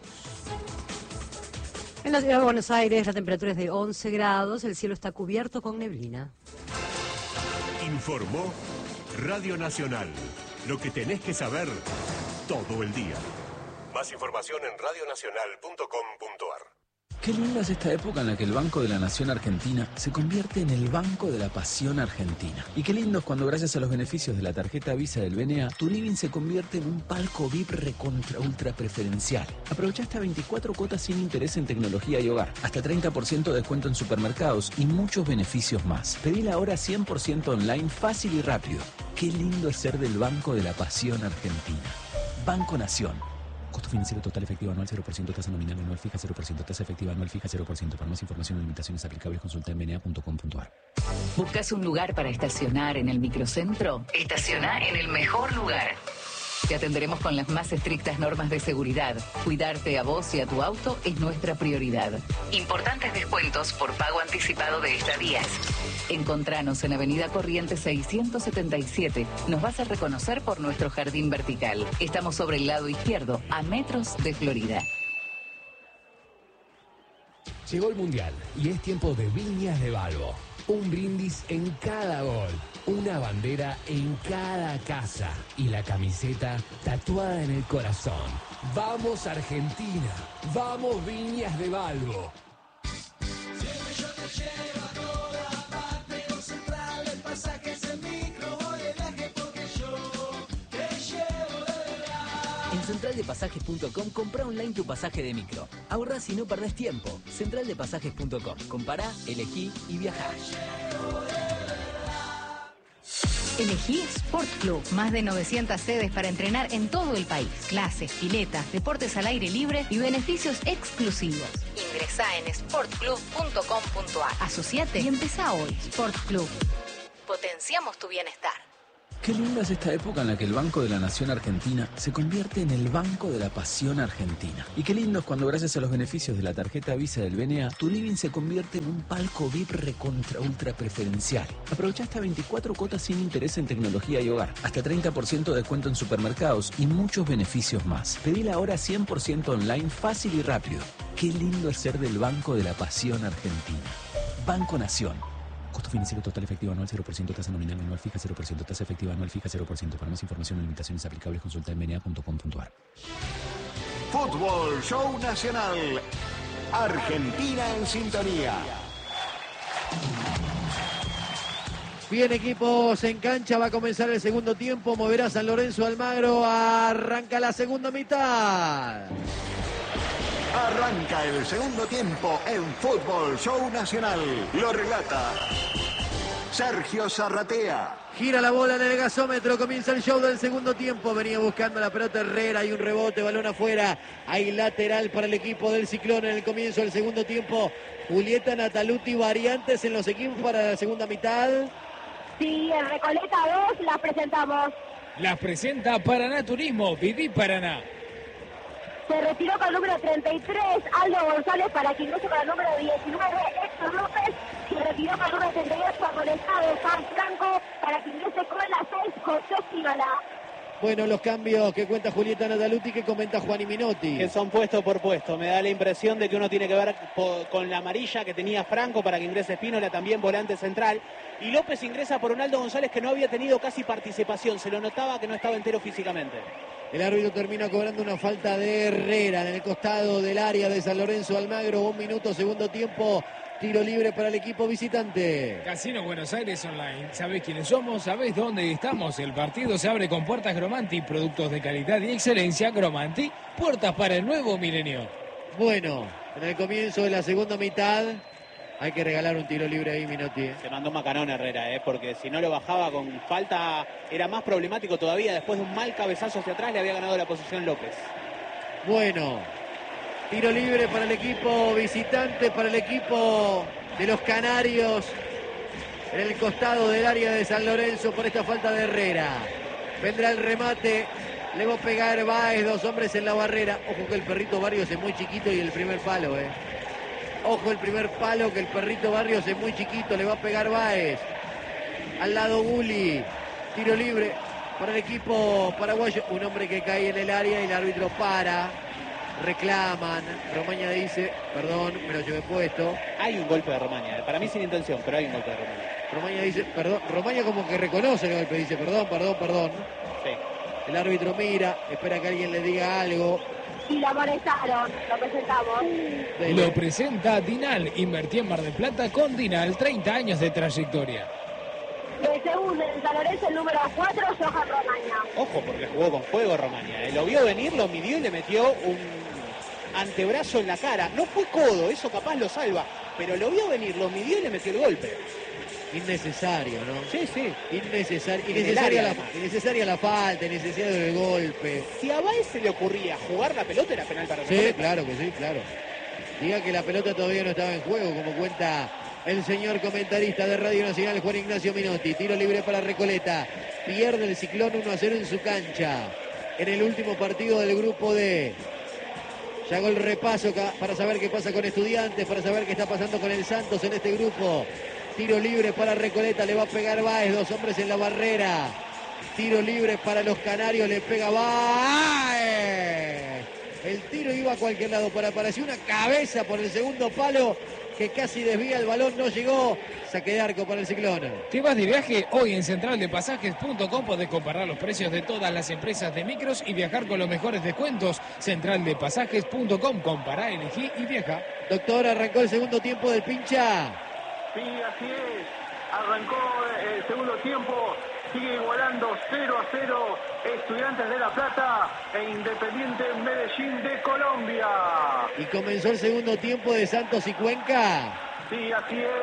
En la ciudad de Buenos Aires la temperatura es de once grados, el cielo está cubierto con neblina. Informó Radio Nacional. Lo que tenés que saber todo el día. Más información en radio nacional punto com punto ar. Qué linda es esta época en la que el Banco de la Nación Argentina se convierte en el Banco de la Pasión Argentina. Y qué lindo es cuando gracias a los beneficios de la tarjeta Visa del B N A, tu living se convierte en un palco V I P recontra ultra preferencial. Aprovecha hasta veinticuatro cuotas sin interés en tecnología y hogar, hasta treinta por ciento de descuento en supermercados y muchos beneficios más. Pedila ahora cien por ciento online, fácil y rápido. Qué lindo es ser del Banco de la Pasión Argentina. Banco Nación. Costo financiero total efectivo anual cero por ciento, tasa nominal anual fija cero por ciento, tasa efectiva anual fija cero por ciento. Para más información y limitaciones aplicables consulta en b n a punto com punto ar. ¿Buscas un lugar para estacionar en el microcentro? Estaciona en el mejor lugar. Te atenderemos con las más estrictas normas de seguridad. Cuidarte a vos y a tu auto es nuestra prioridad. Importantes descuentos por pago anticipado de estadías. Encontranos en Avenida Corrientes seiscientos setenta y siete. Nos vas a reconocer por nuestro jardín vertical. Estamos sobre el lado izquierdo, a metros de Florida. Llegó el Mundial y es tiempo de Viñas de Balbo. Un brindis en cada gol, una bandera en cada casa y la camiseta tatuada en el corazón. ¡Vamos Argentina! ¡Vamos Viñas de Balbo! Siempre yo te llevo a toda parte, con Central de Pasajes en micro, voy de viaje porque yo te llevo de verdad. En central de pasajes punto com compra online tu pasaje de micro. Ahorrás y no perdés tiempo. central de pasajes punto com. Compará, elegí y viajá. Elegí Sport Club. Más de novecientas sedes para entrenar en todo el país. Clases, piletas, deportes al aire libre y beneficios exclusivos. Ingresá en sport club punto com punto ar. Asociate y empezá hoy. Sport Club. Potenciamos tu bienestar. Qué linda es esta época en la que el Banco de la Nación Argentina se convierte en el Banco de la Pasión Argentina. Y qué lindo es cuando gracias a los beneficios de la tarjeta Visa del B N A, tu living se convierte en un palco V I P recontra ultra preferencial. Aprovecha hasta veinticuatro cuotas sin interés en tecnología y hogar, hasta treinta por ciento de descuento en supermercados y muchos beneficios más. Pedila ahora cien por ciento online, fácil y rápido. Qué lindo es ser del Banco de la Pasión Argentina. Banco Nación. Costo financiero total efectivo anual cero por ciento, tasa nominal anual fija cero por ciento, tasa efectiva anual fija cero por ciento. Para más información y limitaciones aplicables consulta en b n a punto com punto ar. Fútbol Show Nacional. Argentina en sintonía. Bien, equipos en cancha, va a comenzar el segundo tiempo, moverá San Lorenzo Almagro, arranca la segunda mitad. Arranca el segundo tiempo en Fútbol Show Nacional. Lo relata Sergio Zarratea. Gira la bola en el gasómetro, comienza el show del segundo tiempo. Venía buscando la pelota Herrera, hay un rebote, balón afuera. Hay lateral para el equipo del Ciclón en el comienzo del segundo tiempo. Julieta Nataluti, variantes en los equipos para la segunda mitad. Sí, en Recoleta dos las presentamos. Las presenta Paraná Turismo, Viví Paraná. Se retiró con el número treinta y tres, Aldo González, para que ingrese con el número diecinueve, Héctor López. Se retiró con el número treinta y ocho, amonestado San Franco, para que ingrese con la seis, José Sigala. Bueno, los cambios que cuenta Julieta Nataluti, que comenta Juan Minotti. Que son puesto por puesto. Me da la impresión de que uno tiene que ver con la amarilla que tenía Franco para que ingrese Espínola, también volante central. Y López ingresa por un Aldo González que no había tenido casi participación. Se lo notaba que no estaba entero físicamente. El árbitro termina cobrando una falta de Herrera en el costado del área de San Lorenzo Almagro. Un minuto, segundo tiempo. Tiro libre para el equipo visitante. Casino Buenos Aires Online. ¿Sabés quiénes somos? ¿Sabés dónde estamos? El partido se abre con puertas Gromanti. Productos de calidad y excelencia. Gromanti. Puertas para el nuevo milenio. Bueno, en el comienzo de la segunda mitad hay que regalar un tiro libre ahí, Minotti. ¿eh? Se mandó macanón Herrera, ¿eh? Porque si no lo bajaba con falta era más problemático todavía. Después de un mal cabezazo hacia atrás le había ganado la posición López. Bueno, tiro libre para el equipo visitante, para el equipo de los Canarios. En el costado del área de San Lorenzo por esta falta de Herrera. Vendrá el remate. Le va a pegar Báez, dos hombres en la barrera. Ojo que el perrito Barrios es muy chiquito y el primer palo, ¿eh? Ojo el primer palo, que el perrito Barrios es muy chiquito, le va a pegar Báez. Al lado Gulli, tiro libre para el equipo paraguayo. Un hombre que cae en el área y el árbitro para. Reclaman, Romaña dice, perdón, me lo llevé puesto. Hay un golpe de Romaña, para mí sin intención, pero hay un golpe de Romaña. Romaña dice, perdón, Romaña como que reconoce el golpe, dice, perdón, perdón, perdón. Sí. El árbitro mira, espera que alguien le diga algo. Y lo amonestaron, lo presentamos. Lo presenta Dinal. Invertí en Mar del Plata con Dinal. treinta años de trayectoria. De segundo en San Lorenzo, el número cuatro, Johan Romaña. Ojo, porque jugó con fuego Romaña. ¿eh? Lo vio venir, lo midió y le metió un antebrazo en la cara. No fue codo, eso capaz lo salva. Pero lo vio venir, lo midió y le metió el golpe. Innecesario, ¿no? Sí, sí. Innecesario, innecesaria, la, innecesaria la falta, innecesario el golpe. Si a Báez se le ocurría jugar la pelota, era penal para Recoleta. Sí, claro que sí, claro. Diga que la pelota todavía no estaba en juego, como cuenta el señor comentarista de Radio Nacional, Juan Ignacio Minotti. Tiro libre para Recoleta. Pierde el Ciclón uno a cero en su cancha. En el último partido del grupo D. Ya hago el repaso para saber qué pasa con Estudiantes, para saber qué está pasando con el Santos en este grupo. Tiro libre para Recoleta, le va a pegar Báez, dos hombres en la barrera. Tiro libre para los Canarios, le pega Báez. El tiro iba a cualquier lado, para apareció una cabeza por el segundo palo que casi desvía el balón, no llegó. Saque de arco para el Ciclón. ¿Te vas de viaje? Hoy en central de pasajes punto com podés comparar los precios de todas las empresas de micros y viajar con los mejores descuentos. central de pasajes punto com, compará, elegí y viaja. Doctor, arrancó el segundo tiempo del pincha. Sí, así es. Arrancó el segundo tiempo. Sigue igualando cero a cero Estudiantes de La Plata e Independiente Medellín de Colombia. Y comenzó el segundo tiempo de Santos y Cuenca. Sí, así es.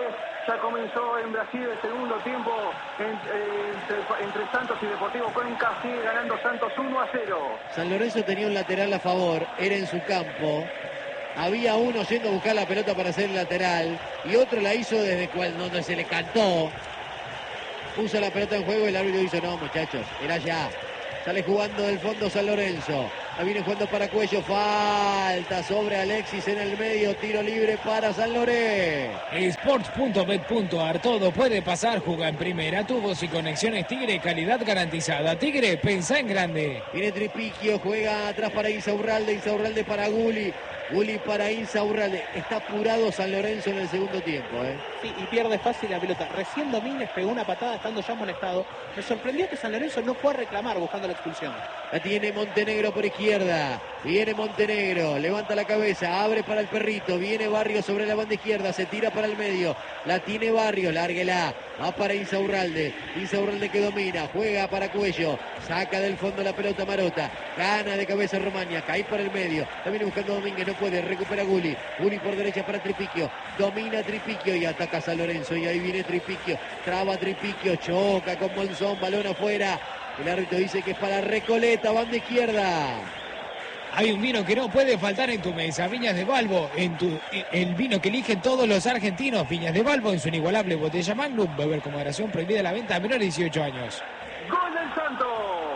Ya comenzó en Brasil el segundo tiempo en- eh, entre, entre Santos y Deportivo Cuenca. Sigue ganando Santos uno a cero. San Lorenzo tenía un lateral a favor, era en su campo. Había uno yendo a buscar la pelota para hacer el lateral y otro la hizo desde cual, donde se le cantó. Puso la pelota en juego y el árbitro dice, no muchachos, era ya. Sale jugando del fondo San Lorenzo. La viene jugando para Cuello. Falta sobre Alexis en el medio. Tiro libre para San Lorenzo. Sports punto bet punto ar, todo puede pasar, juega en primera, tubos y conexiones Tigre, calidad garantizada. Tigre, pensá en grande. Viene Tripiquio, juega atrás para Insaurralde, Insaurralde para Guli. Guli para Insaurralde. Está apurado San Lorenzo en el segundo tiempo, ¿eh? Sí, y pierde fácil la pelota. Recién Domínguez pegó una patada estando ya amonestado. Me sorprendió que San Lorenzo no fue a reclamar buscando la expulsión. La tiene Montenegro por izquierda. Viene Montenegro. Levanta la cabeza. Abre para el perrito. Viene Barrios sobre la banda izquierda. Se tira para el medio. La tiene Barrios. Lárguela. Va para Insaurralde. Insaurralde que domina. Juega para Cuello. Saca del fondo la pelota Marota. Gana de cabeza Romaña. Cae para el medio. La viene buscando Domínguez. No puede. Recupera Guli. Guli por derecha para Tripiquio. Domina Tripiquio y ataca San Lorenzo. Y ahí viene Tripiquio. Traba Tripiquio. Choca con Monzón. Balón afuera. El árbitro dice que es para Recoleta, banda izquierda. Hay un vino que no puede faltar en tu mesa, Viñas de Balbo, en tu, el vino que eligen todos los argentinos. Viñas de Balbo en su inigualable botella Magnum, beber con moderación, prohibida la venta a menores de dieciocho años. ¡Gol del Santos!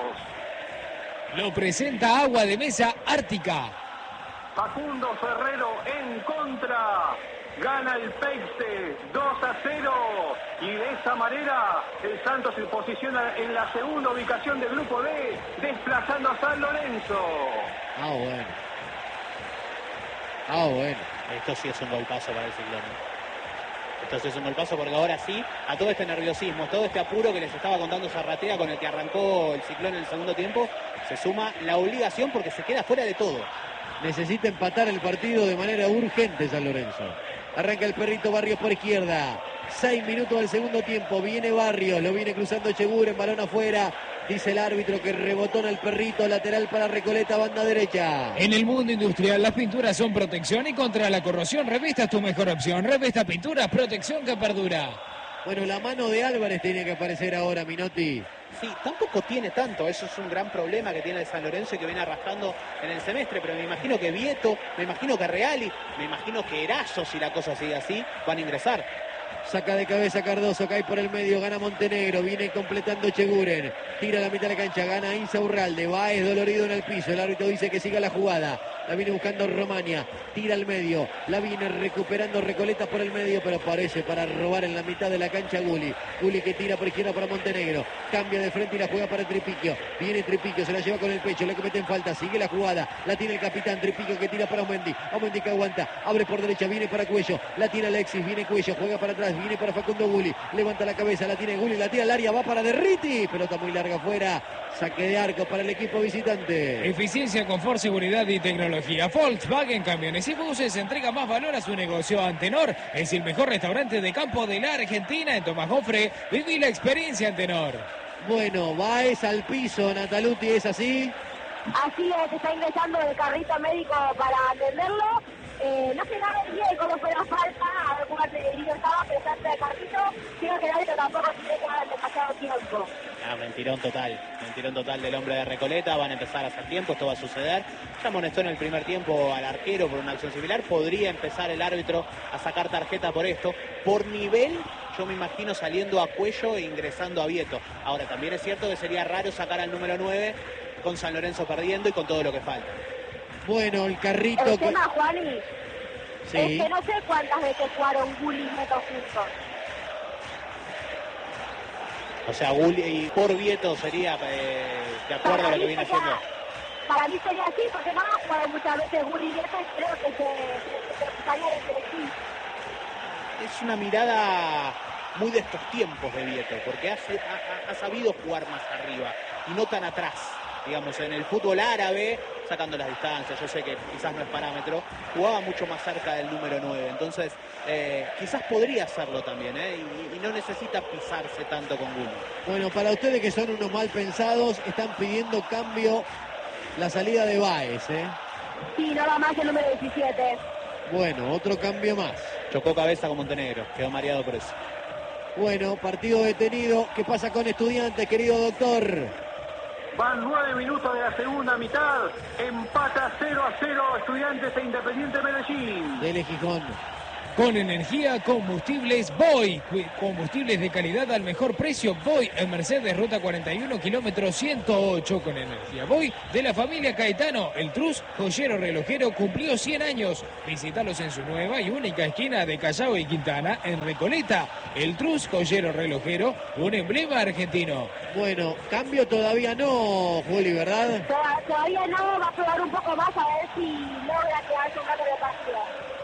Lo presenta Agua de Mesa Ártica. Facundo Ferrero en contra. Gana el Peixe dos a cero. Y de esa manera el Santos se posiciona en la segunda ubicación del grupo D, desplazando a San Lorenzo. Ah, bueno. Ah, bueno. Esto sí es un golpazo para el Ciclón. ¿eh? Esto sí es un golpazo porque ahora sí, a todo este nerviosismo, todo este apuro que les estaba contando Zarratea con el que arrancó el Ciclón en el segundo tiempo, se suma la obligación porque se queda fuera de todo. Necesita empatar el partido de manera urgente San Lorenzo. Arranca el perrito Barrios por izquierda. Seis minutos del segundo tiempo. Viene Barrios. Lo viene cruzando Cheguren. Balón afuera. Dice el árbitro que rebotó en el perrito. Lateral para Recoleta. Banda derecha. En el mundo industrial, las pinturas son protección y contra la corrosión. Revista es tu mejor opción. Revista Pinturas, protección que perdura. Bueno, la mano de Álvarez tiene que aparecer ahora, Minotti. Sí, tampoco tiene tanto, eso es un gran problema que tiene el San Lorenzo y que viene arrastrando en el semestre, pero me imagino que Vieto, me imagino que Reali, me imagino que Erazo, si la cosa sigue así, van a ingresar. Saca de cabeza Cardoso, cae por el medio, gana Montenegro, viene completando Cheguren, tira a la mitad de la cancha, gana Insaurralde, Baez dolorido en el piso, el árbitro dice que siga la jugada, la viene buscando Romaña, tira al medio, la viene recuperando Recoleta por el medio, pero parece para robar en la mitad de la cancha Guli, Guli que tira por izquierda para Montenegro, cambia de frente y la juega para Tripiquio, viene Tripiquio, se la lleva con el pecho, le cometen falta, sigue la jugada, la tiene el capitán Tripiquio que tira para Omendi, Omendi que aguanta, abre por derecha, viene para Cuello, la tira Alexis, viene Cuello, juega para atrás, viene para Facundo Guli, levanta la cabeza, la tiene Guli, la tira al área, va para Derriti, pelota muy larga afuera, saque de arco para el equipo visitante. Eficiencia, confort, seguridad y tecnología. Volkswagen Camiones y Buses entrega más valor a su negocio. Antenor es el mejor restaurante de campo de la Argentina. En Tomás Gofre, viví la experiencia Antenor. Bueno, Baez al piso, Nataluti, ¿es así? Así es, está ingresando el carrito médico para atenderlo. Eh, no se sabe bien cómo fue la falta, a ver cómo se estaba, pero está en el carrito. Quiero que el árbitro tampoco tiene que dar demasiado tiempo. Ah, mentirón total, mentirón total del hombre de Recoleta, van a empezar a hacer tiempo, esto va a suceder. Ya amonestó en el primer tiempo al arquero por una acción similar, podría empezar el árbitro a sacar tarjeta por esto. Por nivel, yo me imagino saliendo a Cuello e ingresando a Vieto. Ahora, también es cierto que sería raro sacar al número nueve con San Lorenzo perdiendo y con todo lo que falta. Bueno, el carrito... El tema, Juani, sí. es que no sé cuántas veces jugaron Guli y Neto juntos. O sea, Guli y por Vieto sería eh, de acuerdo a lo que viene sería, haciendo. Para mí sería así, porque no han jugado muchas veces Guli y Neto y creo que se, se, se estaría de selección. Es una mirada muy de estos tiempos de Vieto, porque hace, ha, ha sabido jugar más arriba y no tan atrás. Digamos, en el fútbol árabe, sacando las distancias, yo sé que quizás no es parámetro, jugaba mucho más cerca del número nueve, entonces eh, quizás podría hacerlo también, ¿eh? y, y no necesita pisarse tanto con Guli. Bueno, para ustedes que son unos mal pensados, están pidiendo cambio la salida de Baez, ¿eh? Sí, no va más el número diecisiete. Bueno, otro cambio más. Chocó cabeza con Montenegro, quedó mareado por eso. Bueno, partido detenido. ¿Qué pasa con Estudiantes, querido doctor? Van nueve minutos de la segunda mitad. Empata cero a cero Estudiantes e Independiente Medellín. Dele, Gijón. Con energía, combustibles Voy. Combustibles de calidad al mejor precio. Voy en Mercedes, ruta cuarenta y uno, kilómetro ciento ocho. Con energía Voy de la familia Caetano. El Trus, joyero relojero, cumplió cien años. Visítalos en su nueva y única esquina de Callao y Quintana, en Recoleta. El Trus, joyero relojero, un emblema argentino. Bueno, cambio todavía no, Juli, ¿verdad? Toda- Todavía no, va a probar un poco más a ver si logra quedarse un rato de partido.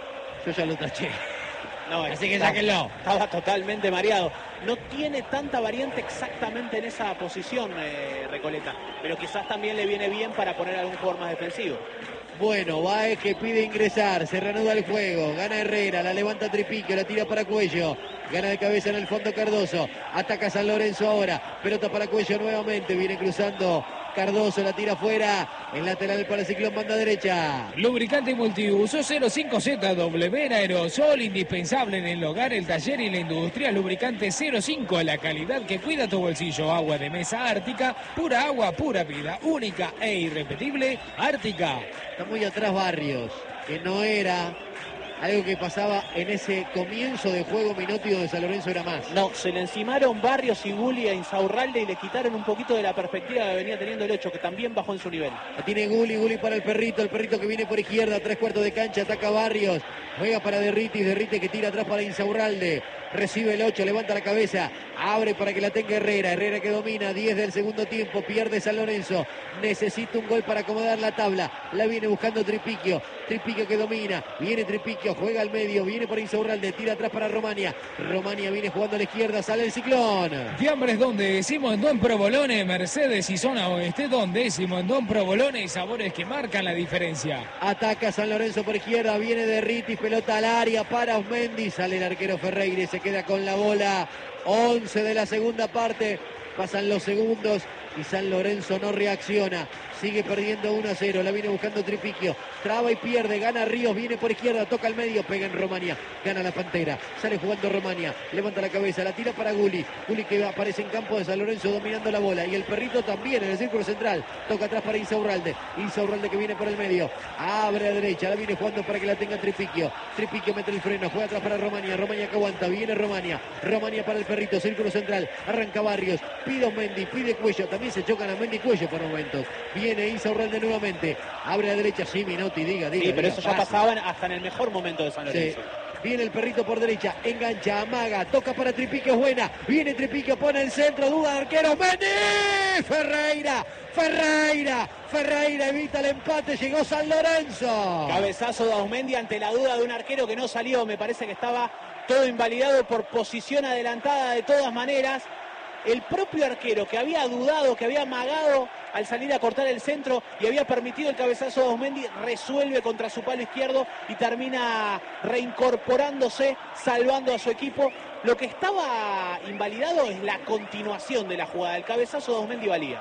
Yo ya lo taché. No, Así que está- sáquenlo. Estaba totalmente mareado. No tiene tanta variante exactamente en esa posición, eh, Recoleta. Pero quizás también le viene bien para poner algún jugador más defensivo. Bueno, Baez que pide ingresar, se reanuda el juego, gana Herrera, la levanta Tripiquio, la tira para Cuello, gana de cabeza en el fondo Cardoso, ataca San Lorenzo ahora, pelota para Cuello nuevamente, viene cruzando Cardoso, la tira afuera, el lateral para el Ciclón, banda derecha. Lubricante multiuso cero cinco Z W en aerosol, indispensable en el hogar, el taller y la industria. Lubricante cero cinco, la calidad que cuida tu bolsillo. Agua de mesa Ártica, pura agua, pura vida, única e irrepetible, Ártica. Está muy atrás Barrios, que no era algo que pasaba en ese comienzo de juego Minotti donde San Lorenzo era más. No, se le encimaron Barrios y Gulli a Insaurralde y le quitaron un poquito de la perspectiva que venía teniendo el ocho, que también bajó en su nivel. La tiene Gulli, Gulli para el perrito, el perrito que viene por izquierda, tres cuartos de cancha, ataca Barrios, juega para Derritis, Derrite que tira atrás para Insaurralde, recibe el ocho, levanta la cabeza, abre para que la tenga Herrera, Herrera que domina, diez del segundo tiempo, pierde San Lorenzo, necesita un gol para acomodar la tabla, la viene buscando Tripiquio, Tripiquio que domina, viene Tripiquio, juega al medio, viene por Insaurralde, tira atrás para Romania, Romania viene jugando a la izquierda, sale el Ciclón. Fiambres donde decimos en Don Provolone, Mercedes y zona oeste, donde decimos en Don Provolone y sabores que marcan la diferencia. Ataca San Lorenzo por izquierda, viene Derritis, pelota al área para Osmendi, sale el arquero Ferreira y se queda con la bola. once de la segunda parte, pasan los segundos y San Lorenzo no reacciona. Sigue perdiendo uno a cero, la viene buscando Tripiquio, traba y pierde, gana Ríos, viene por izquierda, toca al medio, pega en Romania, gana la Pantera, sale jugando Romania, levanta la cabeza, la tira para Gulli, Gulli que aparece en campo de San Lorenzo dominando la bola, y el perrito también en el círculo central, toca atrás para Insaurralde, Insaurralde que viene por el medio, abre a derecha, la viene jugando para que la tenga Tripiquio, Tripiquio mete el freno, juega atrás para Romania, Romania que aguanta, viene Romania, Romania para el perrito, círculo central, arranca Barrios, pide a Mendy, pide Cuello, también se chocan a Mendy y Cuello por momentos, viene Insaurralde nuevamente, abre a derecha, sí, Minotti, diga, diga. Sí, pero diga, eso ya pase. pasaba hasta en el mejor momento de San Lorenzo. Sí. Viene el perrito por derecha, engancha, amaga, toca para Tripiquio, es buena, viene Tripiquio, pone el centro, duda de arquero, Mendy, Ferreira, Ferreira, Ferreira evita el empate, llegó San Lorenzo. Cabezazo de Ausmendi ante la duda de un arquero que no salió, me parece que estaba todo invalidado por posición adelantada de todas maneras. El propio arquero que había dudado, que había amagado al salir a cortar el centro y había permitido el cabezazo de Ausmendi, resuelve contra su palo izquierdo y termina reincorporándose, salvando a su equipo. Lo que estaba invalidado es la continuación de la jugada. El cabezazo de Ausmendi valía.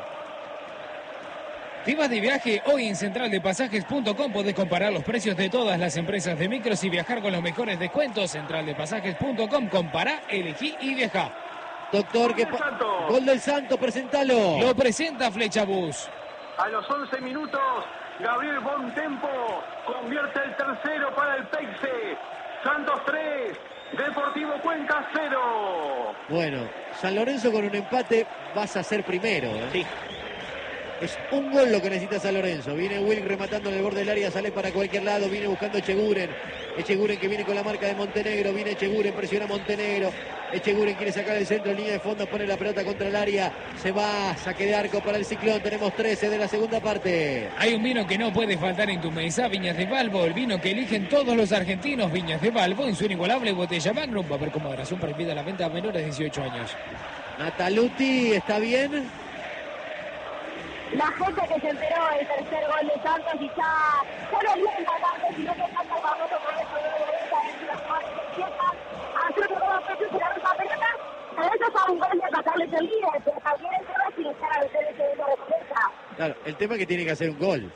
Te vas de viaje, hoy en central de pasajes punto com podés comparar los precios de todas las empresas de micros y viajar con los mejores descuentos. central de pasajes punto com, compará, elegí y viajá. Doctor, que gol del Santo, presentalo. Lo presenta Flechabús. A los once minutos, Gabriel Bontempo convierte el tercero para el Peixe. Santos tres, Deportivo Cuenca cero. Bueno, San Lorenzo con un empate vas a ser primero. ¿eh? Sí. Es un gol lo que necesita San Lorenzo. Viene Wilk rematando en el borde del área, sale para cualquier lado, viene buscando Echeguren. Echeguren que viene con la marca de Montenegro, viene Echeguren, presiona a Montenegro. Echeguren quiere sacar el centro en línea de fondo, pone la pelota contra el área. Se va, saque de arco para el Ciclón. Tenemos trece de la segunda parte. Hay un vino que no puede faltar en tu mesa, Viñas de Valvo, el vino que eligen todos los argentinos. Viñas de Valvo en su inigualable botella Magnum. Va a haber con moderación, prohibida la venta a menores de dieciocho años. Nataluti, ¿está bien? La gente que se enteró del tercer gol de Santos y ya, ya no viene tanto, sino que está el famoso por eso de derecha en los jugadores que empiezan a hacer otro gol que se la misma pelota. Pero eso es un gol de pasarles el líder, pero también el tema es si le están a meter el segundo de pelota. Claro, el tema es que tiene que hacer un gol.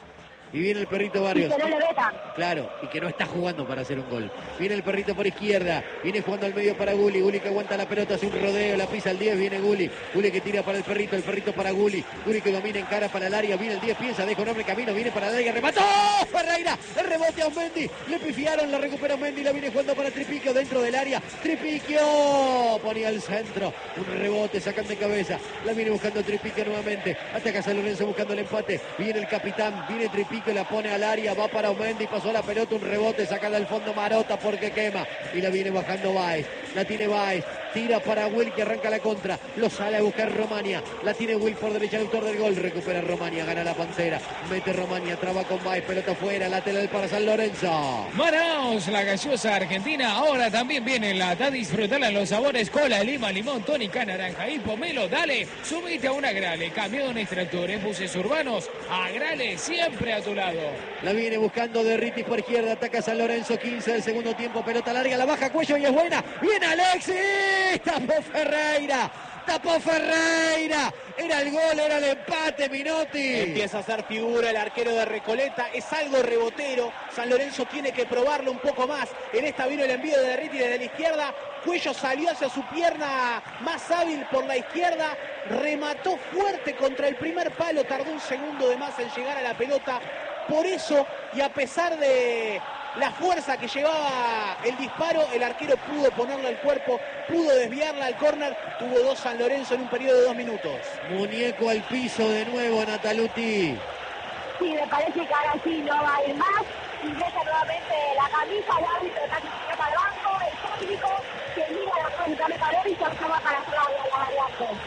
Y viene el perrito Y Barrios. que no le vetan. Claro, y que no está jugando para hacer un gol. Viene el perrito por izquierda, viene jugando al medio para Gulli, Gulli que aguanta la pelota, hace un rodeo, la pisa al diez, viene Gulli, Gulli que tira para el perrito, el perrito para Gulli, Gulli que domina en cara para el área, viene el diez, piensa, deja un hombre camino, viene para el área, remató Ferreira, el rebote a Mendy, le pifiaron, la recupera Mendy, la viene jugando para Tripiquio dentro del área, Tripiquio ponía el centro, un rebote, sacan de cabeza, la viene buscando Tripiquio nuevamente, ataca San Lorenzo buscando el empate, viene el capitán, viene Tripiquio, la pone al área, va para Mendy, pasó la pelota, un rebote, saca del fondo Marota porque quema, y la viene bajando Baez, la tiene Baez, tira para Will que arranca la contra, lo sale a buscar Romania, la tiene Will por derecha, el autor del gol, recupera Romania, gana la Pantera, mete Romania, traba con Baez, pelota fuera, lateral para San Lorenzo. Manaos, la gaseosa argentina, ahora también viene la a disfrutarla en los sabores cola, lima, limón, tónica, naranja y pomelo. Dale, subite a una Grale, camiones, tractores, buses urbanos, a Grale siempre a tu lado. La viene buscando de Ritis por izquierda, ataca San Lorenzo, quince del segundo tiempo, pelota larga, la baja Cuello y es buena, viene Alexis, tapó Ferreira. Tapó Ferreira, era el gol, era el empate, Minotti. Empieza a hacer figura el arquero de Recoleta, es algo rebotero, San Lorenzo tiene que probarlo un poco más, en esta vino el envío de Derriti desde la izquierda, Cuello salió hacia su pierna más hábil por la izquierda, remató fuerte contra el primer palo, tardó un segundo de más en llegar a la pelota, por eso y a pesar de la fuerza que llevaba el disparo, el arquero pudo ponerle al cuerpo, pudo desviarla al córner, tuvo dos San Lorenzo en un periodo de dos minutos. Muñeco al piso de nuevo, Nataluti. Sí, me parece que ahora sí no va a ir más. Ingresa nuevamente la camisa, el árbitro está que para el banco, el técnico que mira la cuenta de calor y se observa para Claudia, la variante.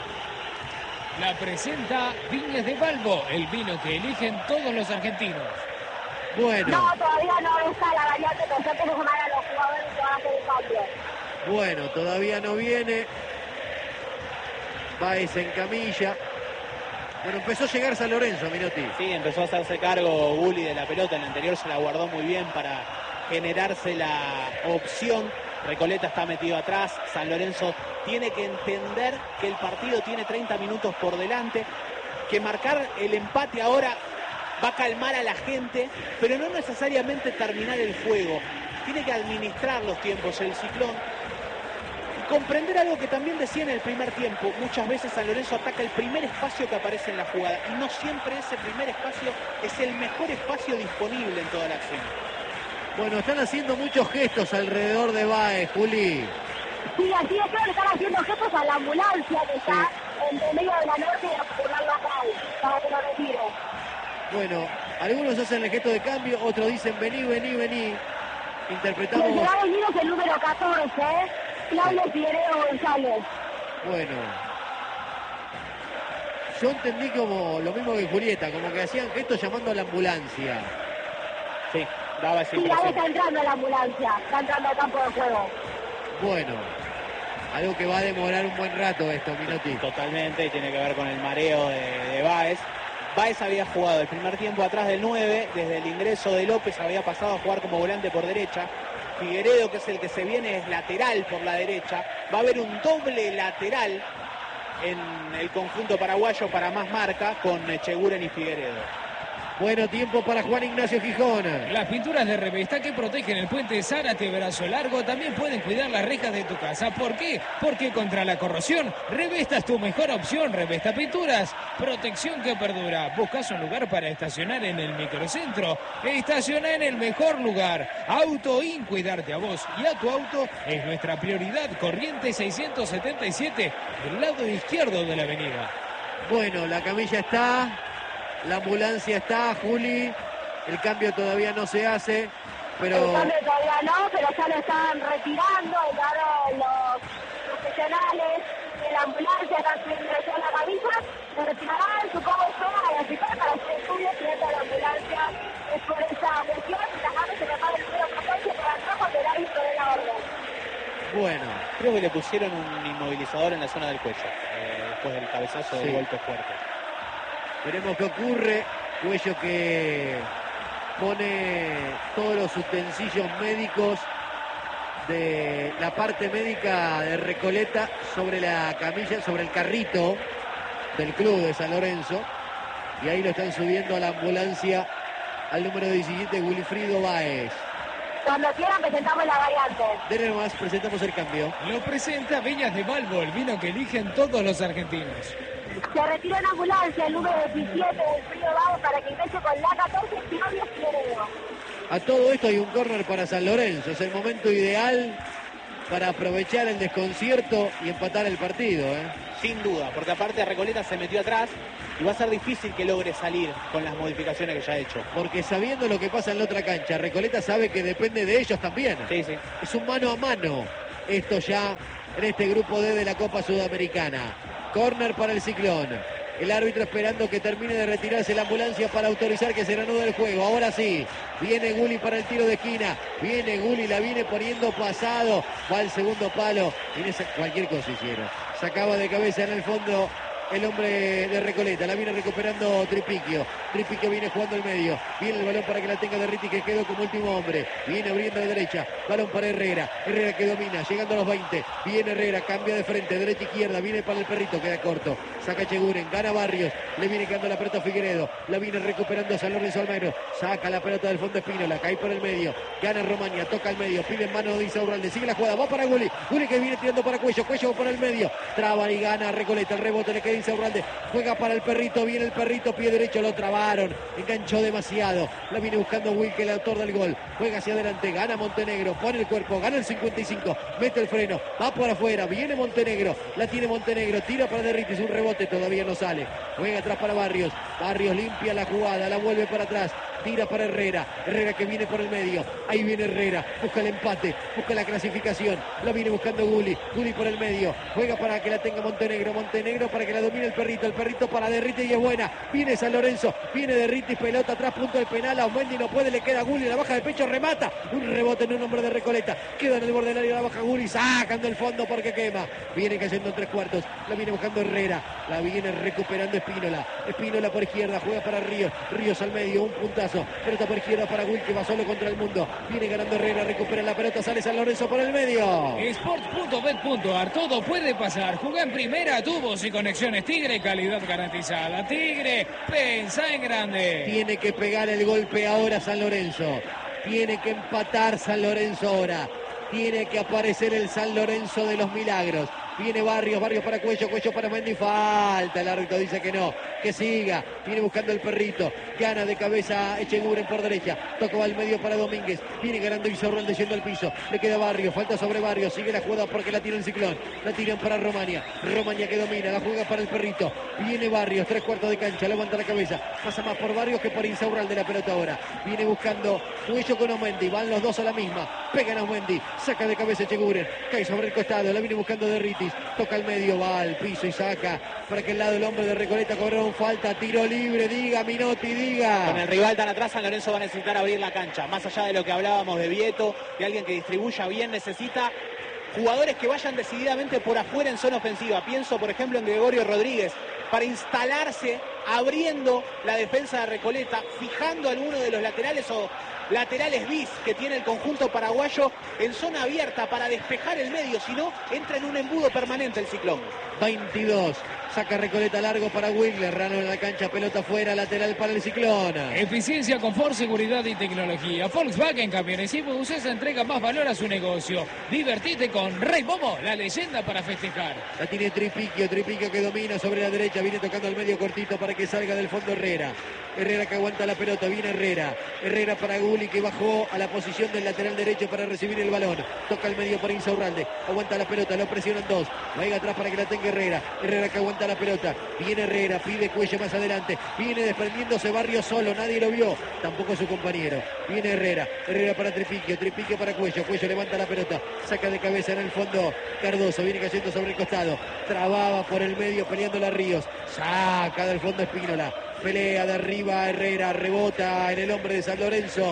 La presenta Viñas de Balbo, el vino que eligen todos los argentinos. Bueno. No, todavía no está la variante, pero ya tenemos que llamar a los jugadores que van a hacer el cambio. Bueno, todavía no viene. Baez en camilla. Bueno, empezó a llegar San Lorenzo, Minotti. Sí, empezó a hacerse cargo Gulli de la pelota, en el anterior se la guardó muy bien para generarse la opción. Recoleta está metido atrás, San Lorenzo tiene que entender que el partido tiene treinta minutos por delante, que marcar el empate ahora va a calmar a la gente, pero no necesariamente terminar el juego. Tiene que administrar los tiempos el Ciclón y comprender algo que también decía en el primer tiempo. Muchas veces San Lorenzo ataca el primer espacio que aparece en la jugada y no siempre ese primer espacio es el mejor espacio disponible en toda la acción. Bueno, están haciendo muchos gestos alrededor de Baez, Juli. Sí, así es, creo que están haciendo gestos a la ambulancia que está sí. en medio de la norte y a ponerlo acá para que lo retire. Bueno, algunos hacen el gesto de cambio, otros dicen vení, vení, vení. Interpretamos... El que va a venir es el número catorce, ¿eh? Claudio Figueredo González. Bueno. Yo entendí como lo mismo que Julieta, como que hacían gestos llamando a la ambulancia. Sí, daba esa Sí, impresión. ahí está entrando la ambulancia, está entrando al campo de juego. Bueno, algo que va a demorar un buen rato esto, Minotti. Totalmente, tiene que ver con el mareo de, de Baez. Baez había jugado el primer tiempo atrás del nueve, desde el ingreso de López había pasado a jugar como volante por derecha. Figueredo, que es el que se viene, es lateral por la derecha. Va a haber un doble lateral en el conjunto paraguayo para más marca con Echeguren y Figueredo. Bueno, tiempo para Juan Ignacio Gijón. Las pinturas de Revesta que protegen el puente Zárate Brazo Largo también pueden cuidar las rejas de tu casa. ¿Por qué? Porque contra la corrosión, Revesta es tu mejor opción. Revesta Pinturas, protección que perdura. ¿Buscas un lugar para estacionar en el microcentro? Estaciona en el mejor lugar. Autoin, cuidarte a vos y a tu auto es nuestra prioridad. Corrientes seiscientos setenta y siete, del lado izquierdo de la avenida. Bueno, la camilla está... La ambulancia está, Juli. El cambio todavía no se hace, pero... El cambio todavía no, pero ya lo están retirando. Llegaron los profesionales de la ambulancia, están subiendo ya la camisa. Se retirarán, supongo yo, a la ciudad para hacer estudios y dentro de la ambulancia es por esa lesión. Y la gente se le paga el número catorce para atrás cuando el árbitro de la orden. Bueno. Creo que le pusieron un inmovilizador en la zona del cuello, eh, después del cabezazo del Sí. golpe fuerte. Veremos qué ocurre. Cuello que pone todos los utensilios médicos de la parte médica de Recoleta sobre la camilla, sobre el carrito del club de San Lorenzo. Y ahí lo están subiendo a la ambulancia al número diecisiete, Wilfrido Báez. Cuando quieran presentamos la variante. Denle nomás, presentamos el cambio. Lo presenta Viñas de Balbo, el vino que eligen todos los argentinos. Se retiró en ambulancia el número diecisiete, Wilfrido Báez, para que ingrese con la catorce, Claudio Figueredo. A todo esto hay un córner para San Lorenzo. Es el momento ideal para aprovechar el desconcierto y empatar el partido, ¿eh? Sin duda, porque aparte Recoleta se metió atrás y va a ser difícil que logre salir con las modificaciones que ya ha hecho. Porque sabiendo lo que pasa en la otra cancha, Recoleta sabe que depende de ellos también. Sí, sí. Es un mano a mano esto ya en este grupo D de la Copa Sudamericana. Córner para el Ciclón. El árbitro esperando que termine de retirarse la ambulancia para autorizar que se reanude el juego. Ahora sí, viene Gulli para el tiro de esquina. Viene Gulli, la viene poniendo pasado. Va al segundo palo. Viene cualquier cosa hicieron. Sacaba de cabeza en el fondo el hombre de Recoleta. La viene recuperando Tripiquio. Tripiquio viene jugando el medio. Viene el balón para que la tenga Derriti, que quedó como último hombre. Viene abriendo a la derecha. Balón para Herrera. Herrera que domina, llegando a los veinte. Viene Herrera, cambia de frente, derecha izquierda. Viene para el perrito, queda corto. Saca Cheguren, gana Barrios. Le viene quedando la pelota a Figueredo. La viene recuperando San Lorenzo Almagro. Saca la pelota del fondo Espínola. Cae por el medio. Gana Romagna, toca al medio. Pide en mano de Insaurralde. Sigue la jugada. Va para Gulli. Gulli que viene tirando para Cuello. Cuello por el medio. Traba y gana Recoleta. El rebote le queda Insaurralde. Juega para el perrito. Viene el perrito. Pie derecho. Lo trabaron. Enganchó demasiado. La viene buscando Wilke, el autor del gol. Juega hacia adelante. Gana Montenegro. Pone el cuerpo. Gana el cincuenta y cinco. Mete el freno. Va por afuera. Viene Montenegro. La tiene Montenegro. Tira para Derritis. Un rebote. Todavía no sale. Juega atrás para Barrios. Barrios limpia la jugada. La vuelve para atrás. Tira para Herrera. Herrera que viene por el medio. Ahí viene Herrera. Busca el empate. Busca la clasificación. La viene buscando Gulli. Gulli por el medio. Juega para que la tenga Montenegro. Montenegro para que la domine el perrito. El perrito para Derritis y es buena. Viene San Lorenzo. Viene Derritis. Pelota atrás. Punto del penal. A Mendy no puede. Le queda Gulli. La baja de pecho. Remata. Un rebote en un hombre de Recoleta. Queda en el borde del área. La baja Gulli. Sacan del fondo porque quema. Viene cayendo en tres cuartos. La viene buscando Herrera. La viene recuperando Espínola. Espínola por izquierda. Juega para Ríos. Ríos al medio. Un puntazo. Pelota por izquierda para Will, que va solo contra el mundo. Viene ganando Herrera, recupera la pelota, sale San Lorenzo por el medio. Sports punto bet punto ar, todo puede pasar. Juega en primera, tubos y conexiones Tigre, calidad garantizada. Tigre, pensa en grande. Tiene que pegar el golpe ahora San Lorenzo. Tiene que empatar San Lorenzo ahora. Tiene que aparecer el San Lorenzo de los milagros. Viene Barrios, Barrios para Cuello, Cuello para Mendy, falta, el árbitro dice que no, que siga, viene buscando el perrito, gana de cabeza Echeguren por derecha, toca al medio para Domínguez, viene ganando Insaurralde yendo al piso, le queda Barrios, falta sobre Barrios, sigue la jugada porque la tira el Ciclón, la tiran para Romagna, Romagna que domina, la juega para el perrito, viene Barrios, tres cuartos de cancha, levanta la cabeza, pasa más por Barrios que por Insaurralde la pelota ahora, viene buscando Cuello con Omendi, van los dos a la misma, pegan a Omendi, saca de cabeza Echeguren, cae sobre el costado, la viene buscando Derritis, toca al medio, va al piso y saca para que el lado del hombre de Recoleta cobraron falta, tiro libre, diga Minotti, diga. Con el rival tan atrás, San Lorenzo va a necesitar abrir la cancha. Más allá de lo que hablábamos de Vieto, de alguien que distribuya bien, necesita jugadores que vayan decididamente por afuera en zona ofensiva. Pienso, por ejemplo, en Gregorio Rodríguez, para instalarse, abriendo la defensa de Recoleta, fijando alguno de los laterales o laterales bis que tiene el conjunto paraguayo en zona abierta para despejar el medio, si no, entra en un embudo permanente el Ciclón. veintidós, saca Recoleta largo para Wigler, Rano en la cancha, pelota afuera, lateral para el Ciclón. Eficiencia, confort, seguridad y tecnología. Volkswagen Camiones y Buses entrega más valor a su negocio. Divertite con Rey Momo, la leyenda para festejar. La tiene Tripiquio, Tripiquio que domina sobre la derecha, viene tocando al medio cortito para que salga del fondo Herrera. Herrera que aguanta la pelota, viene Herrera. Herrera para Gulli que bajó a la posición del lateral derecho para recibir el balón. Toca el medio para Insaurralde, aguanta la pelota, lo presionan dos. Vaya atrás para que la tenga Herrera. Herrera que aguanta la pelota, viene Herrera, pide Cuello más adelante. Viene desprendiéndose Barrio solo, nadie lo vio, tampoco su compañero. Viene Herrera, Herrera para Tripiquio, Tripiquio para Cuello. Cuello levanta la pelota, saca de cabeza en el fondo Cardoso, viene cayendo sobre el costado. Trababa por el medio peleando a Ríos, saca del fondo Espínola. Pelea de arriba Herrera, rebota en el hombre de San Lorenzo.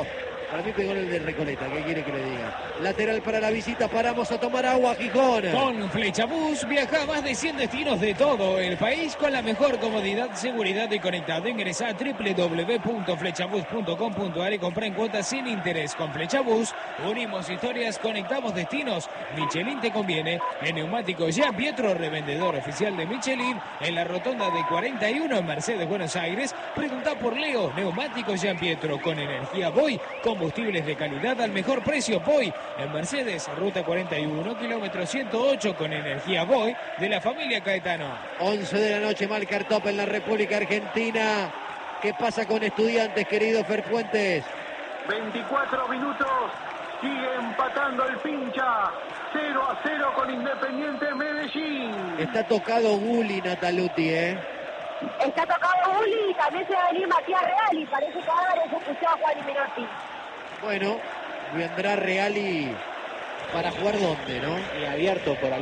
Para mí pegó el de Recoleta, ¿qué quiere que le diga? Lateral para la visita, paramos a tomar agua, Gijón. Con Flechabús viaja a más de cien destinos de todo el país con la mejor comodidad, seguridad y conectado. Ingresa a doble u doble u doble u punto flechabús punto com punto a r y compra en cuotas sin interés. Con Flechabús unimos historias, conectamos destinos. Michelin te conviene. En Neumáticos Jean Pietro, revendedor oficial de Michelin, en la rotonda de cuarenta y uno en Mercedes, Buenos Aires. Pregunta por Leo. Neumáticos Jean Pietro, con energía Voy, combustibles de calidad al mejor precio. Voy en Mercedes, ruta cuarenta y uno, kilómetro ciento ocho, con energía Voy de la familia Caetano. once de la noche, marca el top en la República Argentina. ¿Qué pasa con Estudiantes, querido Fer Fuentes? veinticuatro minutos, sigue empatando el Pincha. cero a cero con Independiente Medellín. Está tocado Gulli, Nataluti, ¿eh? Está tocado Uli y también se va a venir Matías Real y parece que ahora les escuchó a Juan y Menotti. Bueno, vendrá Reali para jugar dónde, ¿no? Y abierto por